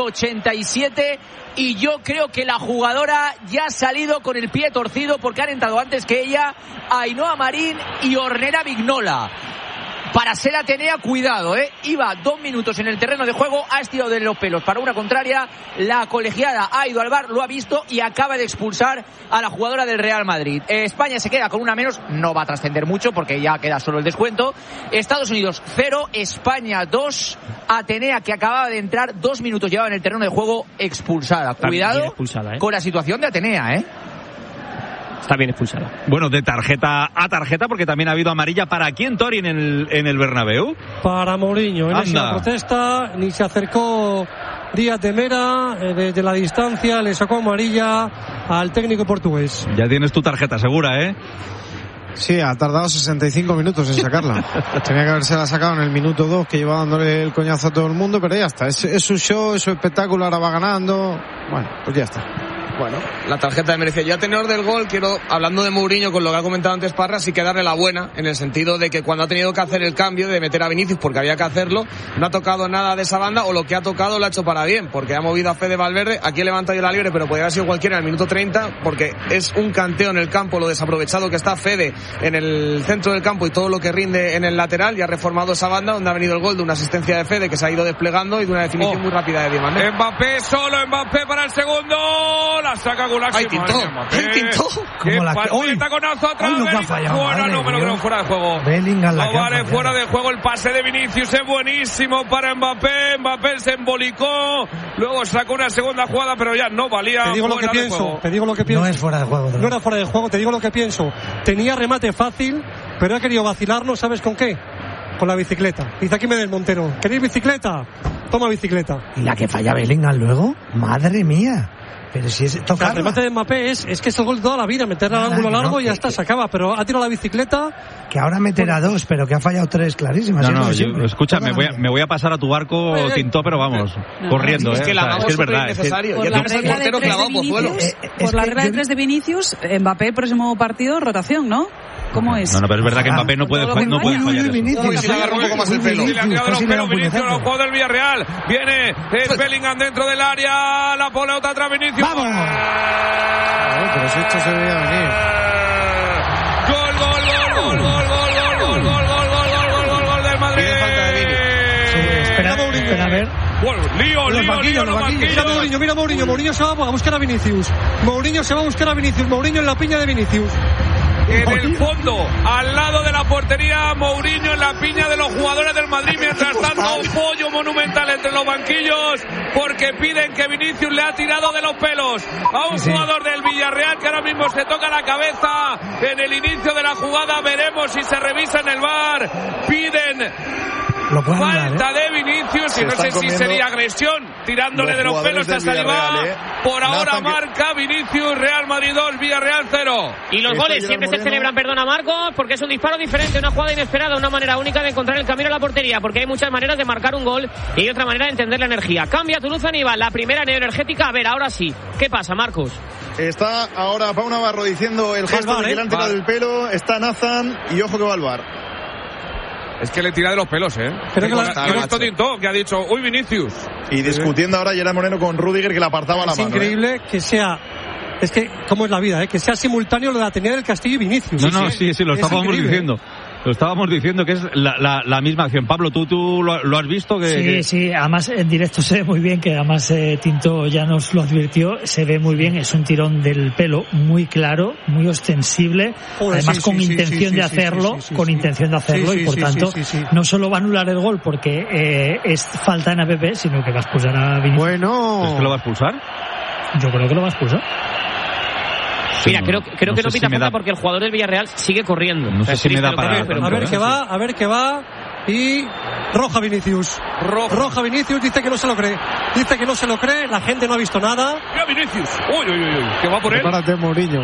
87, y yo creo que la jugadora ya ha salido con el pie torcido porque han entrado antes que ella Ainhoa Marín y Ornella Vignola. Para ser Atenea, cuidado, iba 2 minutos en el terreno de juego, ha estirado de los pelos para una contraria, la colegiada ha ido al VAR, lo ha visto y acaba de expulsar a la jugadora del Real Madrid. España se queda con una menos, no va a trascender mucho porque ya queda solo el descuento. Estados Unidos 0, España 2, Atenea, que acababa de entrar, 2 minutos llevaba en el terreno de juego, expulsada. Cuidado expulsada, con la situación de Atenea, Está bien expulsada. Bueno, de tarjeta a tarjeta, porque también ha habido amarilla. ¿Para quién, Tori, en el Bernabéu? Para Mourinho. En esa protesta, ni se acercó Díaz de Mera, desde la distancia le sacó amarilla al técnico portugués. Ya tienes tu tarjeta segura, ¿eh? Sí, ha tardado 65 minutos en sacarla. Tenía que haberse la sacado en el minuto 2, que lleva dándole el coñazo a todo el mundo, pero ya está. Es su show, es su espectáculo, ahora va ganando. Bueno, pues ya está. Bueno, la tarjeta de merecía. Yo a tenor del gol quiero, hablando de Mourinho, con lo que ha comentado antes Parra, sí que darle la buena, en el sentido de que cuando ha tenido que hacer el cambio de meter a Vinicius porque había que hacerlo, no ha tocado nada de esa banda, o lo que ha tocado lo ha hecho para bien, porque ha movido a Fede Valverde. Aquí levanta yo la libre, pero podría haber sido cualquiera en el minuto 30, porque es un canteo en el campo, lo desaprovechado que está Fede en el centro del campo y todo lo que rinde en el lateral, y ha reformado esa banda donde ha venido el gol de una asistencia de Fede que se ha ido desplegando y de una definición muy rápida de Diomandé. Mbappé solo, Mbappé para el segundo. la saca Gulak. ¡Ay, Tintó! ¡Qué taconazo atrás! Fuera, no me lo creo, fuera de juego. Vale, fuera de juego. El pase de Vinicius es buenísimo para Mbappé. Mbappé se embolicó. Luego sacó una segunda jugada, pero ya no valía. Te digo lo que pienso. No es fuera de juego. No era fuera de juego, te digo lo que pienso. Tenía remate fácil, pero ha querido vacilarnos, ¿sabes con qué? Con la bicicleta. Dice aquí Medel Montero, ¿queréis bicicleta? Toma bicicleta. ¿Y la que falla Bellingham luego? ¡Madre mía! Pero si es tocar. El remate de Mbappé es que es el gol de toda la vida, meterla al ángulo largo y ya está, se acaba. Pero ha tirado la bicicleta. Que ahora meterá dos, pero que ha fallado tres clarísimas. Escucha, me voy a pasar a tu barco, Tintó, pero vamos, corriendo. Es que es verdad. Por la regla de tres de Vinicius, Mbappé el próximo partido, rotación, ¿no? ¿Cómo es? No, pero es verdad que Mbappé no puede fallar eso. Vinicius le agarró un poco más el pelo. Le han tirado los pelos Vinicius, los jugadores del Villarreal. Viene Bellingham dentro del área. La pelota atrás Vinicius. ¡Vamos! Pero si esto se veía venir. Gol del Madrid. Espera a ver. Lío. Mira Mourinho. Mourinho se va a buscar a Vinicius. Mourinho en la piña de Vinicius. En el fondo, al lado de la portería, Mourinho en la piña de los jugadores del Madrid. Mientras tanto, un pollo monumental entre los banquillos, porque piden que Vinicius le ha tirado de los pelos a un jugador del Villarreal que ahora mismo se toca la cabeza en el inicio de la jugada. Veremos si se revisa en el VAR. Piden falta de Vinicius y no sé si sería agresión tirándole de los pelos a Saliba. Por ahora marca Vinicius, Real Madrid 2, Villarreal 0. Y los goles siempre se celebran, perdona Marcos, porque es un disparo diferente, una jugada inesperada, una manera única de encontrar el camino a la portería, porque hay muchas maneras de marcar un gol y hay otra manera de entender la energía. Cambia Toulouse Aníbal, la primera neoenergética. A ver, ahora sí, ¿qué pasa, Marcos? Está ahora Pau Navarro diciendo el gesto de que le han tirado del pelo. Está Nathan y ojo que va al VAR. Es que le tira de los pelos, Pero que Tintó, que ha dicho, uy, Vinicius. Y discutiendo ahora Gerard Moreno con Rüdiger, que le apartaba la mano. Es increíble que sea... Es que, ¿cómo es la vida? Que sea simultáneo lo de Atenea del Castillo y Vinicius. Sí, lo estábamos diciendo. Lo estábamos diciendo que es la misma acción. Pablo, ¿tú lo has visto? Sí, además en directo se ve muy bien, que además Tinto ya nos lo advirtió, se ve muy bien, es un tirón del pelo muy claro, muy ostensible, además con intención de hacerlo, y por tanto no solo va a anular el gol porque es falta en APP, sino que va a expulsar a Vinicius. Bueno, ¿es que lo va a expulsar? Yo creo que lo va a expulsar. Mira, creo que no pita falta porque el jugador del Villarreal sigue corriendo. No sé si me da para... A ver qué va. Y roja Vinicius. Roja Vinicius, dice que no se lo cree. La gente no ha visto nada. Mira Vinicius. Uy. Que va por él. Prepárate, Mourinho.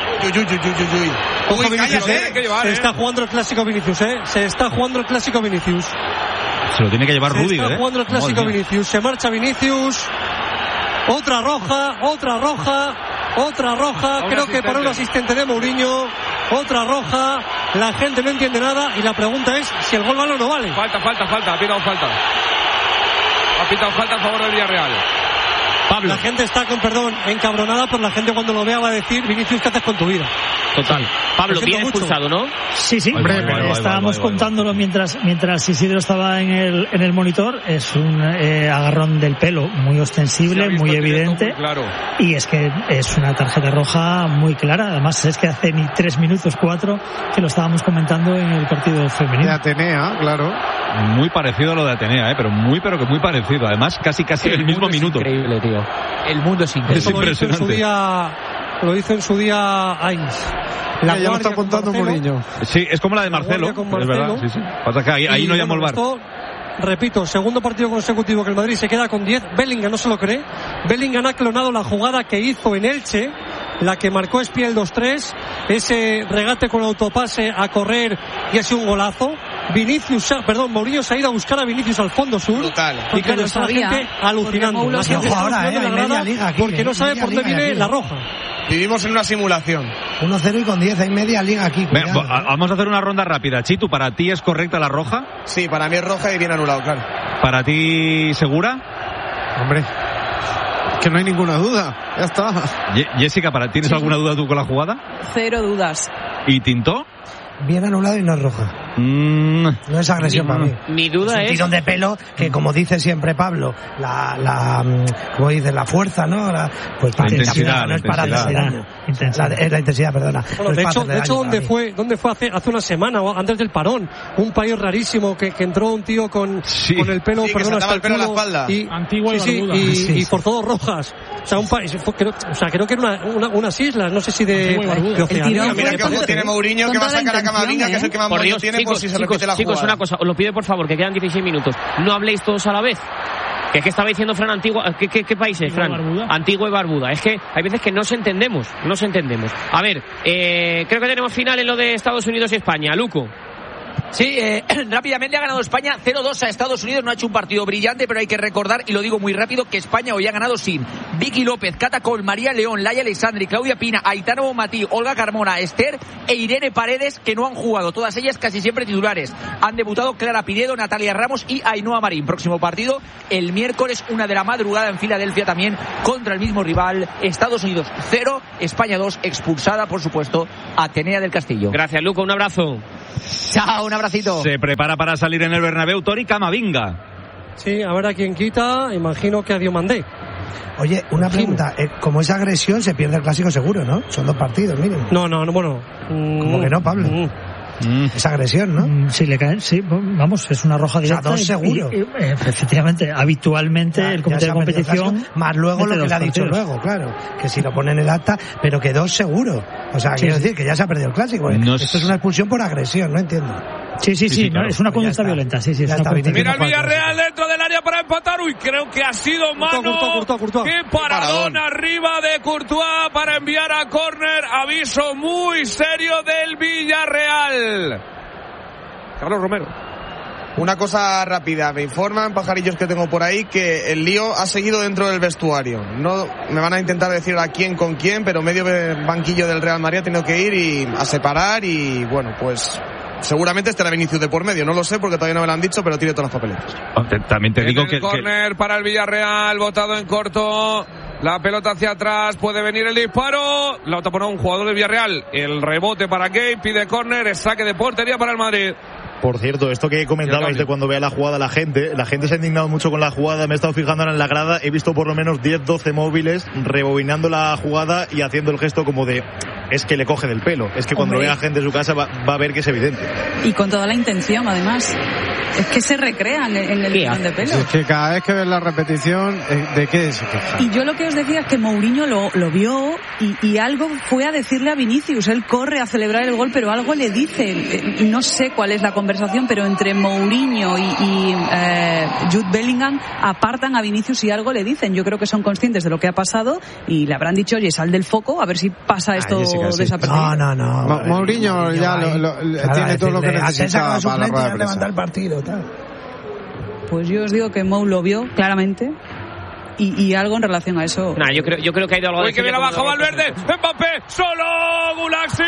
Ojo Vinicius, Se está jugando el clásico Vinicius, Se está jugando el clásico Vinicius. Se lo tiene que llevar Rüdiger, Se está jugando el clásico Vinicius. Se marcha Vinicius. Otra roja. Creo que para un asistente de Mourinho. Otra roja. La gente no entiende nada y la pregunta es si el gol vale o no vale. Falta. Ha pitado falta. A favor del Villarreal. Pablo. La gente está encabronada, pero la gente cuando lo vea va a decir, Vinicius, ¿qué haces con tu vida? Total. Pablo, bien expulsado, ¿no? Sí. Estábamos contándolo mientras Isidro estaba en el monitor. Es un agarrón del pelo muy ostensible, muy evidente. Muy claro. Y es que es una tarjeta roja muy clara. Además, es que hace ni 3 minutos, 4, que lo estábamos comentando en el partido femenino. De Atenea, claro. Muy parecido a lo de Atenea, pero muy parecido. Además, casi el mismo minuto. Increíble, tío. El mundo es increíble. Es impresionante. Lo hizo en su día Ainz. Ya lo está contando Mourinho. Sí, es como la de Marcelo. Es verdad, sí. Pasa que ahí no llamó el VAR. Repito, segundo partido consecutivo que el Madrid se queda con 10. Bellingham no se lo cree. Bellingham ha clonado la jugada que hizo en Elche, la que marcó Espía el 2-3. Ese regate con autopase a correr y ha sido un golazo. Mourinho se ha ido a buscar a Vinicius al fondo sur. Total. Y claro, está la gente alucinando. La gente está alucinando en la grada porque no sabe por dónde viene la roja. Vivimos en una simulación. 1-0 y con 10, hay media liga aquí. Vamos a hacer una ronda rápida. Chitu, ¿para ti es correcta la roja? Sí, para mí es roja y bien anulado, claro. ¿Para ti segura? Hombre, que no hay ninguna duda. Ya está. Jessica, ¿tienes alguna duda tú con la jugada? 0 dudas. ¿Y Tintó? Bien anulado y no es roja. No es agresión para mí. Mi duda es un tirón de pelo que, como dice siempre Pablo, como dice, la fuerza, ¿no? Pues la intensidad, no es para hacer daño. La intensidad, perdona. Bueno, de hecho, ¿dónde fue hace una semana o antes del parón? Un país rarísimo que entró un tío con el pelo, hasta el culo, y Antigua y forzó 2 rojas. O sea, un país, creo que era unas islas, no sé si de Oceanía. Mira que ojo tiene Mourinho, que va a sacar a Camavinga, que es el que más miedo tiene por si se repite la jugada. Chicos, una cosa, os lo pido por favor, que quedan 16 minutos. No habléis todos a la vez. Que es que estaba diciendo Fran Antigua. ¿Qué país es, Fran? Antigua y Barbuda. Es que hay veces que no se entendemos. A ver, creo que tenemos final en lo de Estados Unidos y España. Luco. Sí, rápidamente ha ganado España 0-2 a Estados Unidos. No ha hecho un partido brillante, pero hay que recordar, y lo digo muy rápido, que España hoy ha ganado sin Vicky López, Cata Col, María León, Laia Alessandri, Claudia Pina, Aitana Bonmatí, Olga Carmona, Esther e Irene Paredes, que no han jugado, todas ellas casi siempre titulares. Han debutado Clara Pinedo, Natalia Ramos y Ainhoa Marín. Próximo partido el miércoles 1 de la madrugada en Filadelfia, también contra el mismo rival. Estados Unidos 0, España 2, expulsada por supuesto Atenea del Castillo. Gracias, Luco, un abrazo. Chao, un abracito. Se prepara para salir en el Bernabéu Tori Camavinga. Sí, a ver a quién quita. Imagino que a Diomandé. Oye, una pregunta. Como es agresión, se pierde el clásico seguro, ¿no? Son 2 partidos, miren. No, bueno. ¿Cómo que no, Pablo? Es agresión, ¿no? Sí, le caen, sí, vamos, es una roja directa. O sea, 2 seguro. Efectivamente, habitualmente el comité de competición. Más luego lo que le ha dicho luego, claro. Que si lo pone en el acta, pero que 2 seguro. O sea, quiero decir que ya se ha perdido el clásico. Esto es una expulsión por agresión, no entiendo. Sí, claro. Es una conducta violenta. Sí, es una Mira el Villarreal dentro del área para empatar. Uy, creo que ha sido mano. Courtois. Qué paradón arriba de Courtois para enviar a córner. Aviso muy serio del Villarreal. Carlos Romero. Una cosa rápida, me informan, pajarillos que tengo por ahí, que el lío ha seguido dentro del vestuario. No me van a intentar decir a quién con quién, pero medio banquillo del Real Madrid ha tenido que ir a separar y bueno, pues seguramente estará Vinicius de por medio, no lo sé porque todavía no me lo han dicho, pero tiene todas las papeletas. También te digo que... Córner para el Villarreal, botado en corto, la pelota hacia atrás, puede venir el disparo, la tapona un jugador del Villarreal, el rebote para Gay, pide córner, saque de portería para el Madrid. Por cierto, esto que comentabais de cuando vea la jugada la gente se ha indignado mucho con la jugada, me he estado fijando ahora en la grada, he visto por lo menos 10-12 móviles rebobinando la jugada y haciendo el gesto como de, es que le coge del pelo, es que cuando vea gente en su casa va a ver que es evidente. Y con toda la intención, además. Es que se recrean en el tirón de pelo. Es que cada vez que ves la repetición, ¿de qué se queja? Y yo lo que os decía es que Mourinho lo vio y algo fue a decirle a Vinicius. Él corre a celebrar el gol, pero algo le dice. No sé cuál es la conversación, pero entre Mourinho y Jude Bellingham apartan a Vinicius y algo le dicen. Yo creo que son conscientes de lo que ha pasado y le habrán dicho, oye, sal del foco, a ver si pasa esto desapercibido. No. Mourinho ya tiene todo lo que necesita para la levantar el partido. Pues yo os digo que Mou lo vio claramente y algo en relación a eso. Yo creo que ha ido algo. Uy, que viene abajo Valverde, Mbappé, solo Gulaxi.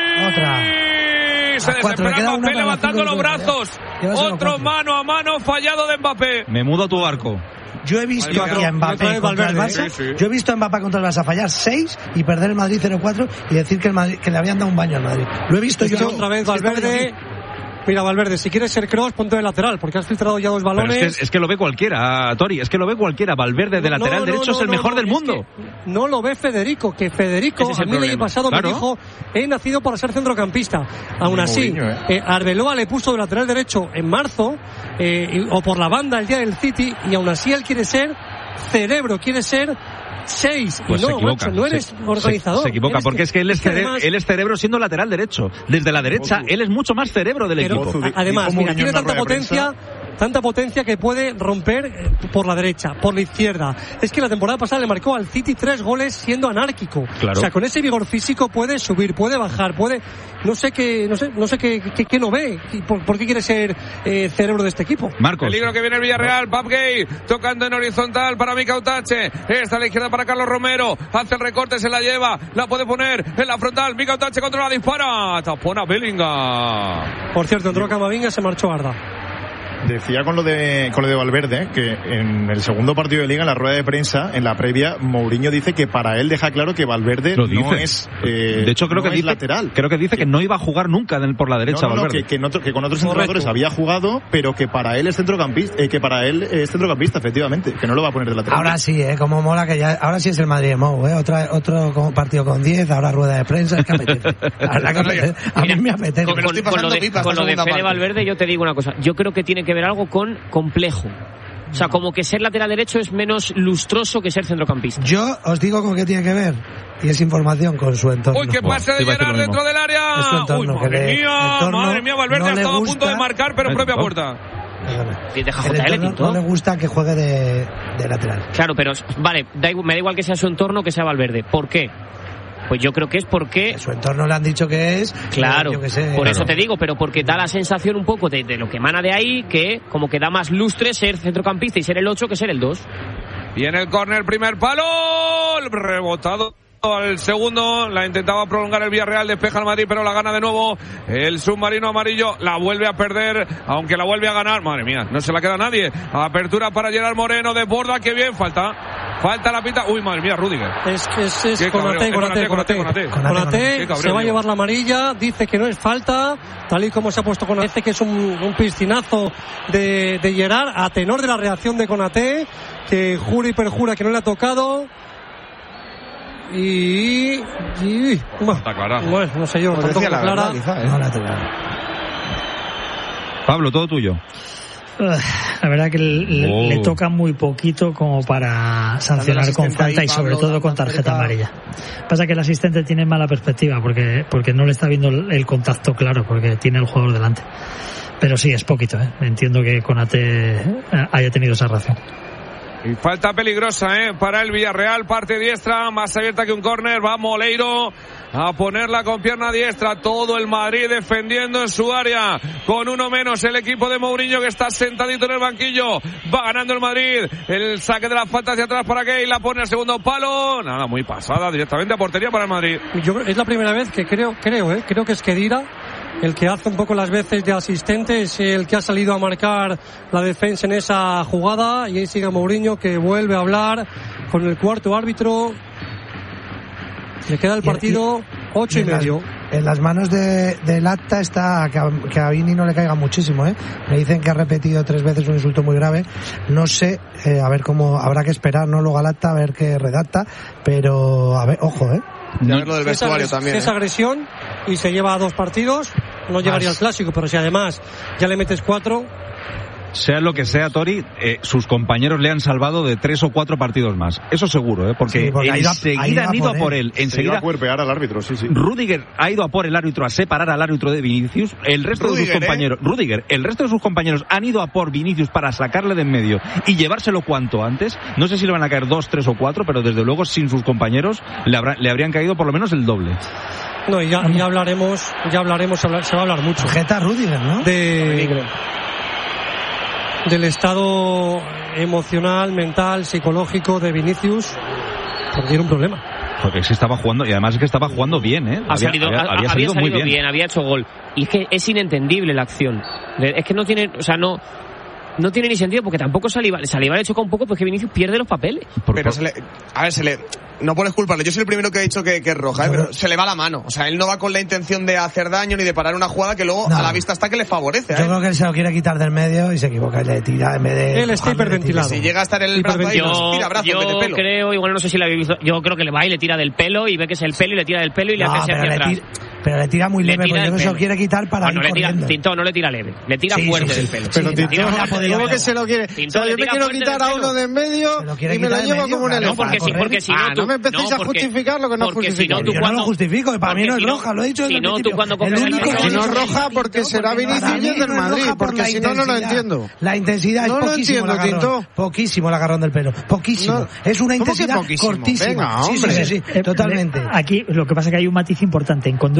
Se desespera Mbappé levantando los brazos. Otro mano a mano fallado de Mbappé. Me mudo a tu barco. Yo he visto aquí a Mbappé contra el Barça. Yo he visto a Mbappé contra el Barça fallar 6 y perder el Madrid 0-4 y decir que le habían dado un baño al Madrid. Lo he visto yo. Otra vez Valverde. Mira, Valverde, si quieres ser Kroos, ponte de lateral, porque has filtrado ya 2 balones. Pero es que lo ve cualquiera, Tori, es que lo ve cualquiera. Valverde de lateral derecho es el mejor del mundo. No lo ve Federico, que Federico a mí el año pasado me dijo, he nacido para ser centrocampista. Aún así, Arbeloa le puso de lateral derecho en marzo, o por la banda el día del City, y aún así él quiere ser cerebro, quiere ser 6, pues y no eres organizador. Se equivoca, porque es que él es cerebro siendo lateral derecho. Desde la derecha, él es mucho más cerebro del equipo. Además, mira, tiene tanta potencia que puede romper por la derecha, por la izquierda. Es que la temporada pasada le marcó al City 3 goles siendo anárquico. Claro. O sea, con ese vigor físico puede subir, puede bajar, puede... No sé qué no ve. ¿Por qué quiere ser cerebro de este equipo? Marcos. Peligro que viene el Villarreal, Pap Gay, tocando en horizontal para Mika Utache. Está a la izquierda para Carlos Romero. Hace el recorte, se la lleva. La puede poner en la frontal. Mika Utache controla, dispara. Tapona Bellingham. Por cierto, entró Camavinga, se marchó Arda. Decía con lo de Valverde que en el segundo partido de Liga, en la rueda de prensa, en la previa, Mourinho dice que para él deja claro que Valverde no es de hecho creo que dice, lateral. Creo que dice que no iba a jugar nunca por la derecha Valverde. Que con otros entrenadores había jugado, pero que para él es centrocampista, efectivamente, que no lo va a poner de lateral. Ahora sí, como mola que ya, ahora sí es el Madrid de Mou, otro partido con 10, ahora rueda de prensa, es que apetece. A mí me apetece. Con lo de Fede Valverde yo te digo una cosa, yo creo que tiene que ver algo con complejo. O sea, como que ser lateral derecho es menos lustroso que ser centrocampista. Yo os digo con qué tiene que ver, y es información con su entorno. ¡Uy, qué pase de Gerard dentro del área! ¡Uy, madre mía, Valverde ha estado a punto de marcar, pero en propia puerta! No le gusta que juegue de lateral. Claro, pero vale, me da igual que sea su entorno que sea Valverde. ¿Por qué? Pues yo creo que es porque... A su entorno le han dicho que es... Claro, yo que sé, por eso te digo, pero porque da la sensación un poco de lo que emana de ahí, que como que da más lustre ser centrocampista y ser el 8 que ser el 2. Y en el córner, primer palo, rebotado al segundo, la intentaba prolongar el Villarreal, despeja el Madrid, pero la gana de nuevo el submarino amarillo, la vuelve a perder, aunque la vuelve a ganar, madre mía, no se la queda nadie. Apertura para Gerard Moreno, desborda, qué bien, falta la pita, uy, madre mía, Rüdiger. Es Konaté se va a llevar la amarilla, dice que no es falta, tal y como se ha puesto Konaté, dice que es un piscinazo de Gerard, a tenor de la reacción de Konaté, que jura y perjura que no le ha tocado. Está clara. Bueno, no sé yo, pues tampoco clara. Pablo, todo tuyo. La verdad que le toca muy poquito como para sancionar con falta y sobre todo con tarjeta amarilla. Pasa que el asistente tiene mala perspectiva porque no le está viendo el contacto claro, porque tiene el jugador delante. Pero sí, es poquito, Entiendo que Konaté haya tenido esa reacción. Y falta peligrosa, para el Villarreal, parte diestra, más abierta que un córner, va Moleiro a ponerla con pierna diestra, todo el Madrid defendiendo en su área, con uno menos el equipo de Mourinho que está sentadito en el banquillo, va ganando el Madrid, el saque de la falta hacia atrás para Gay, la pone al segundo palo, nada, muy pasada, directamente a portería para el Madrid. Es la primera vez que creo que es Khedira el que hace un poco las veces de asistente, es el que ha salido a marcar la defensa en esa jugada, y ahí sigue Mourinho que vuelve a hablar con el cuarto árbitro. Le queda el partido 8:30. En las manos del acta está que a Vini no le caiga muchísimo, Me dicen que ha repetido 3 veces un insulto muy grave. No sé, a ver cómo, habrá que esperar, ¿no? Luego al acta a ver qué redacta, pero a ver, ojo, Ya ver lo del vestuario también. Es agresión y se lleva a 2 partidos. No llegaría al clásico, pero si además ya le metes 4. Sea lo que sea, Tori, sus compañeros le han salvado de 3 o 4 partidos más. Eso seguro, porque enseguida han ido a por él. Enseguida a cuerpear al árbitro, sí. Rüdiger ha ido a por el árbitro, a separar al árbitro de Vinicius. El resto de sus compañeros, el resto de sus compañeros han ido a por Vinicius para sacarle de en medio y llevárselo cuanto antes. No sé si le van a caer 2, 3 o 4, pero desde luego sin sus compañeros le habrían caído por lo menos el doble. No, ya hablaremos, se va a hablar mucho. Tarjeta Rüdiger, ¿no? Del estado emocional, mental, psicológico de Vinicius, porque tiene un problema. Porque sí estaba jugando, y además es que estaba jugando bien, Había salido muy bien, había hecho gol. Y es que es inentendible la acción. Es que no tiene, no tiene ni sentido, porque tampoco Saliba le choca un poco, porque Vinicius pierde los papeles. Pero no puedes culparle. Yo soy el primero que ha dicho que es roja, pero se le va la mano. O sea, él no va con la intención de hacer daño ni de parar una jugada que luego a la vista está que le favorece. Yo creo que él se lo quiere quitar del medio y se equivoca y le tira en vez de... Él está hiperventilado. Si llega a estar en el brazo ahí, tira brazo en vez de pelo. Creo, igual no sé si lo habéis visto, yo creo que le va y le tira del pelo y ve que es el pelo y le tira del pelo y le hace hacia atrás. Pero le tira muy leve, porque yo se lo quiere quitar para ir corriendo. Tinto no le tira leve, le tira fuerte del pelo. Pero Tinto, ¿cómo que se lo quiere? O sea, yo me quiero quitar a uno de en medio y me lo llevo como un elefante. Porque si no, no me empecéis a justificar lo que no es justificable. Yo no lo justifico, para mí no es roja, lo he dicho desde el principio. Si no es roja, porque será Vinicius y es del Madrid, porque si no, no lo entiendo. La intensidad es poquísimo el agarrón. Poquísimo el agarrón del pelo, poquísimo. Es una intensidad cortísima. Venga, hombre. Sí, totalmente. Aquí lo que pasa es que hay un matiz importante. En conducta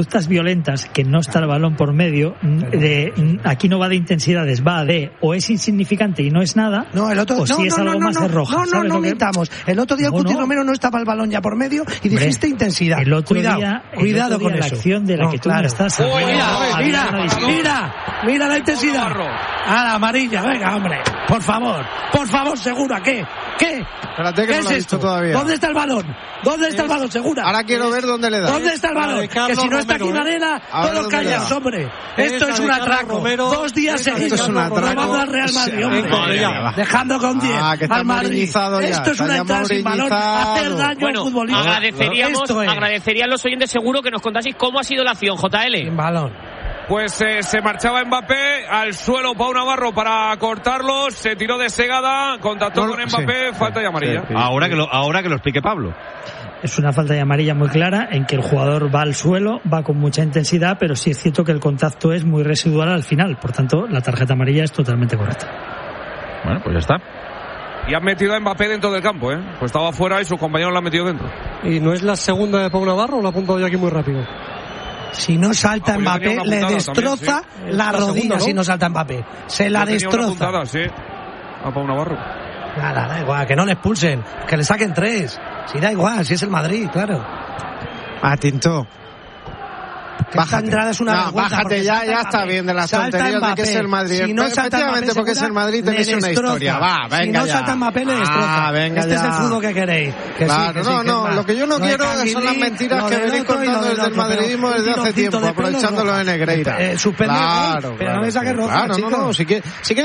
conductas violentas, que no está el balón por medio, aquí no va de intensidades, va de o es insignificante y no es nada, no, el otro, o si es algo más es roja. No mintamos. El otro día el Cuti Romero no estaba el balón ya por medio y dijiste intensidad. El otro cuidado día con la eso. acción de la que tú estás hablando. Mira la intensidad. A la amarilla, venga, hombre. Por favor, Segura, ¿qué? Espérate que ¿Qué no es lo he visto esto? todavía. ¿Dónde está el balón? Segura? Ahora quiero ver dónde le da. ¿Dónde está el balón? Que si no está aquí en la arena, todos callados, hombre. Esto es un atraco. 2 días seguidos. Robando al Real Madrid, hombre. Dejando con 10 al Madrid. Esto es una entrada sin balón. Hacer daño al futbolista. Agradecerían los oyentes seguro que nos contaseis cómo ha sido la acción, JL. Sin balón. Pues se marchaba Mbappé al suelo Pau Navarro para cortarlo, se tiró de segada, contactó con Mbappé, falta de amarilla. Ahora que lo explique Pablo. Es una falta de amarilla muy clara en que el jugador va al suelo, va con mucha intensidad, pero sí es cierto que el contacto es muy residual al final. Por tanto, la tarjeta amarilla es totalmente correcta. Bueno, pues ya está. Y han metido a Mbappé dentro del campo, Pues estaba fuera y sus compañeros lo han metido dentro. ¿Y no es la segunda de Pau Navarro o lo ha apuntado yo aquí muy rápido? Si no salta Mbappé, le destroza también, la rodilla, segunda, ¿no? Si no salta Mbappé. Se la destroza. Puntada, sí. A Pau Navarro. Nada, da igual, que no le expulsen, que le saquen 3. Si da igual, si es el Madrid, claro. Tinto. Entrada es una vergüenza, bájate ya está bien de las tonterías de que es el Madrid. Si no efectivamente, porque es el Madrid tenéis una historia. Venga, si no salta Mbappé, le destroza. Este es el fútbol que queréis. Claro, lo que yo no quiero son las mentiras que venís contando desde el madridismo desde hace tiempo, aprovechándolo de Negreira. Suspender, pero no me saques roja, Claro, no, si quieres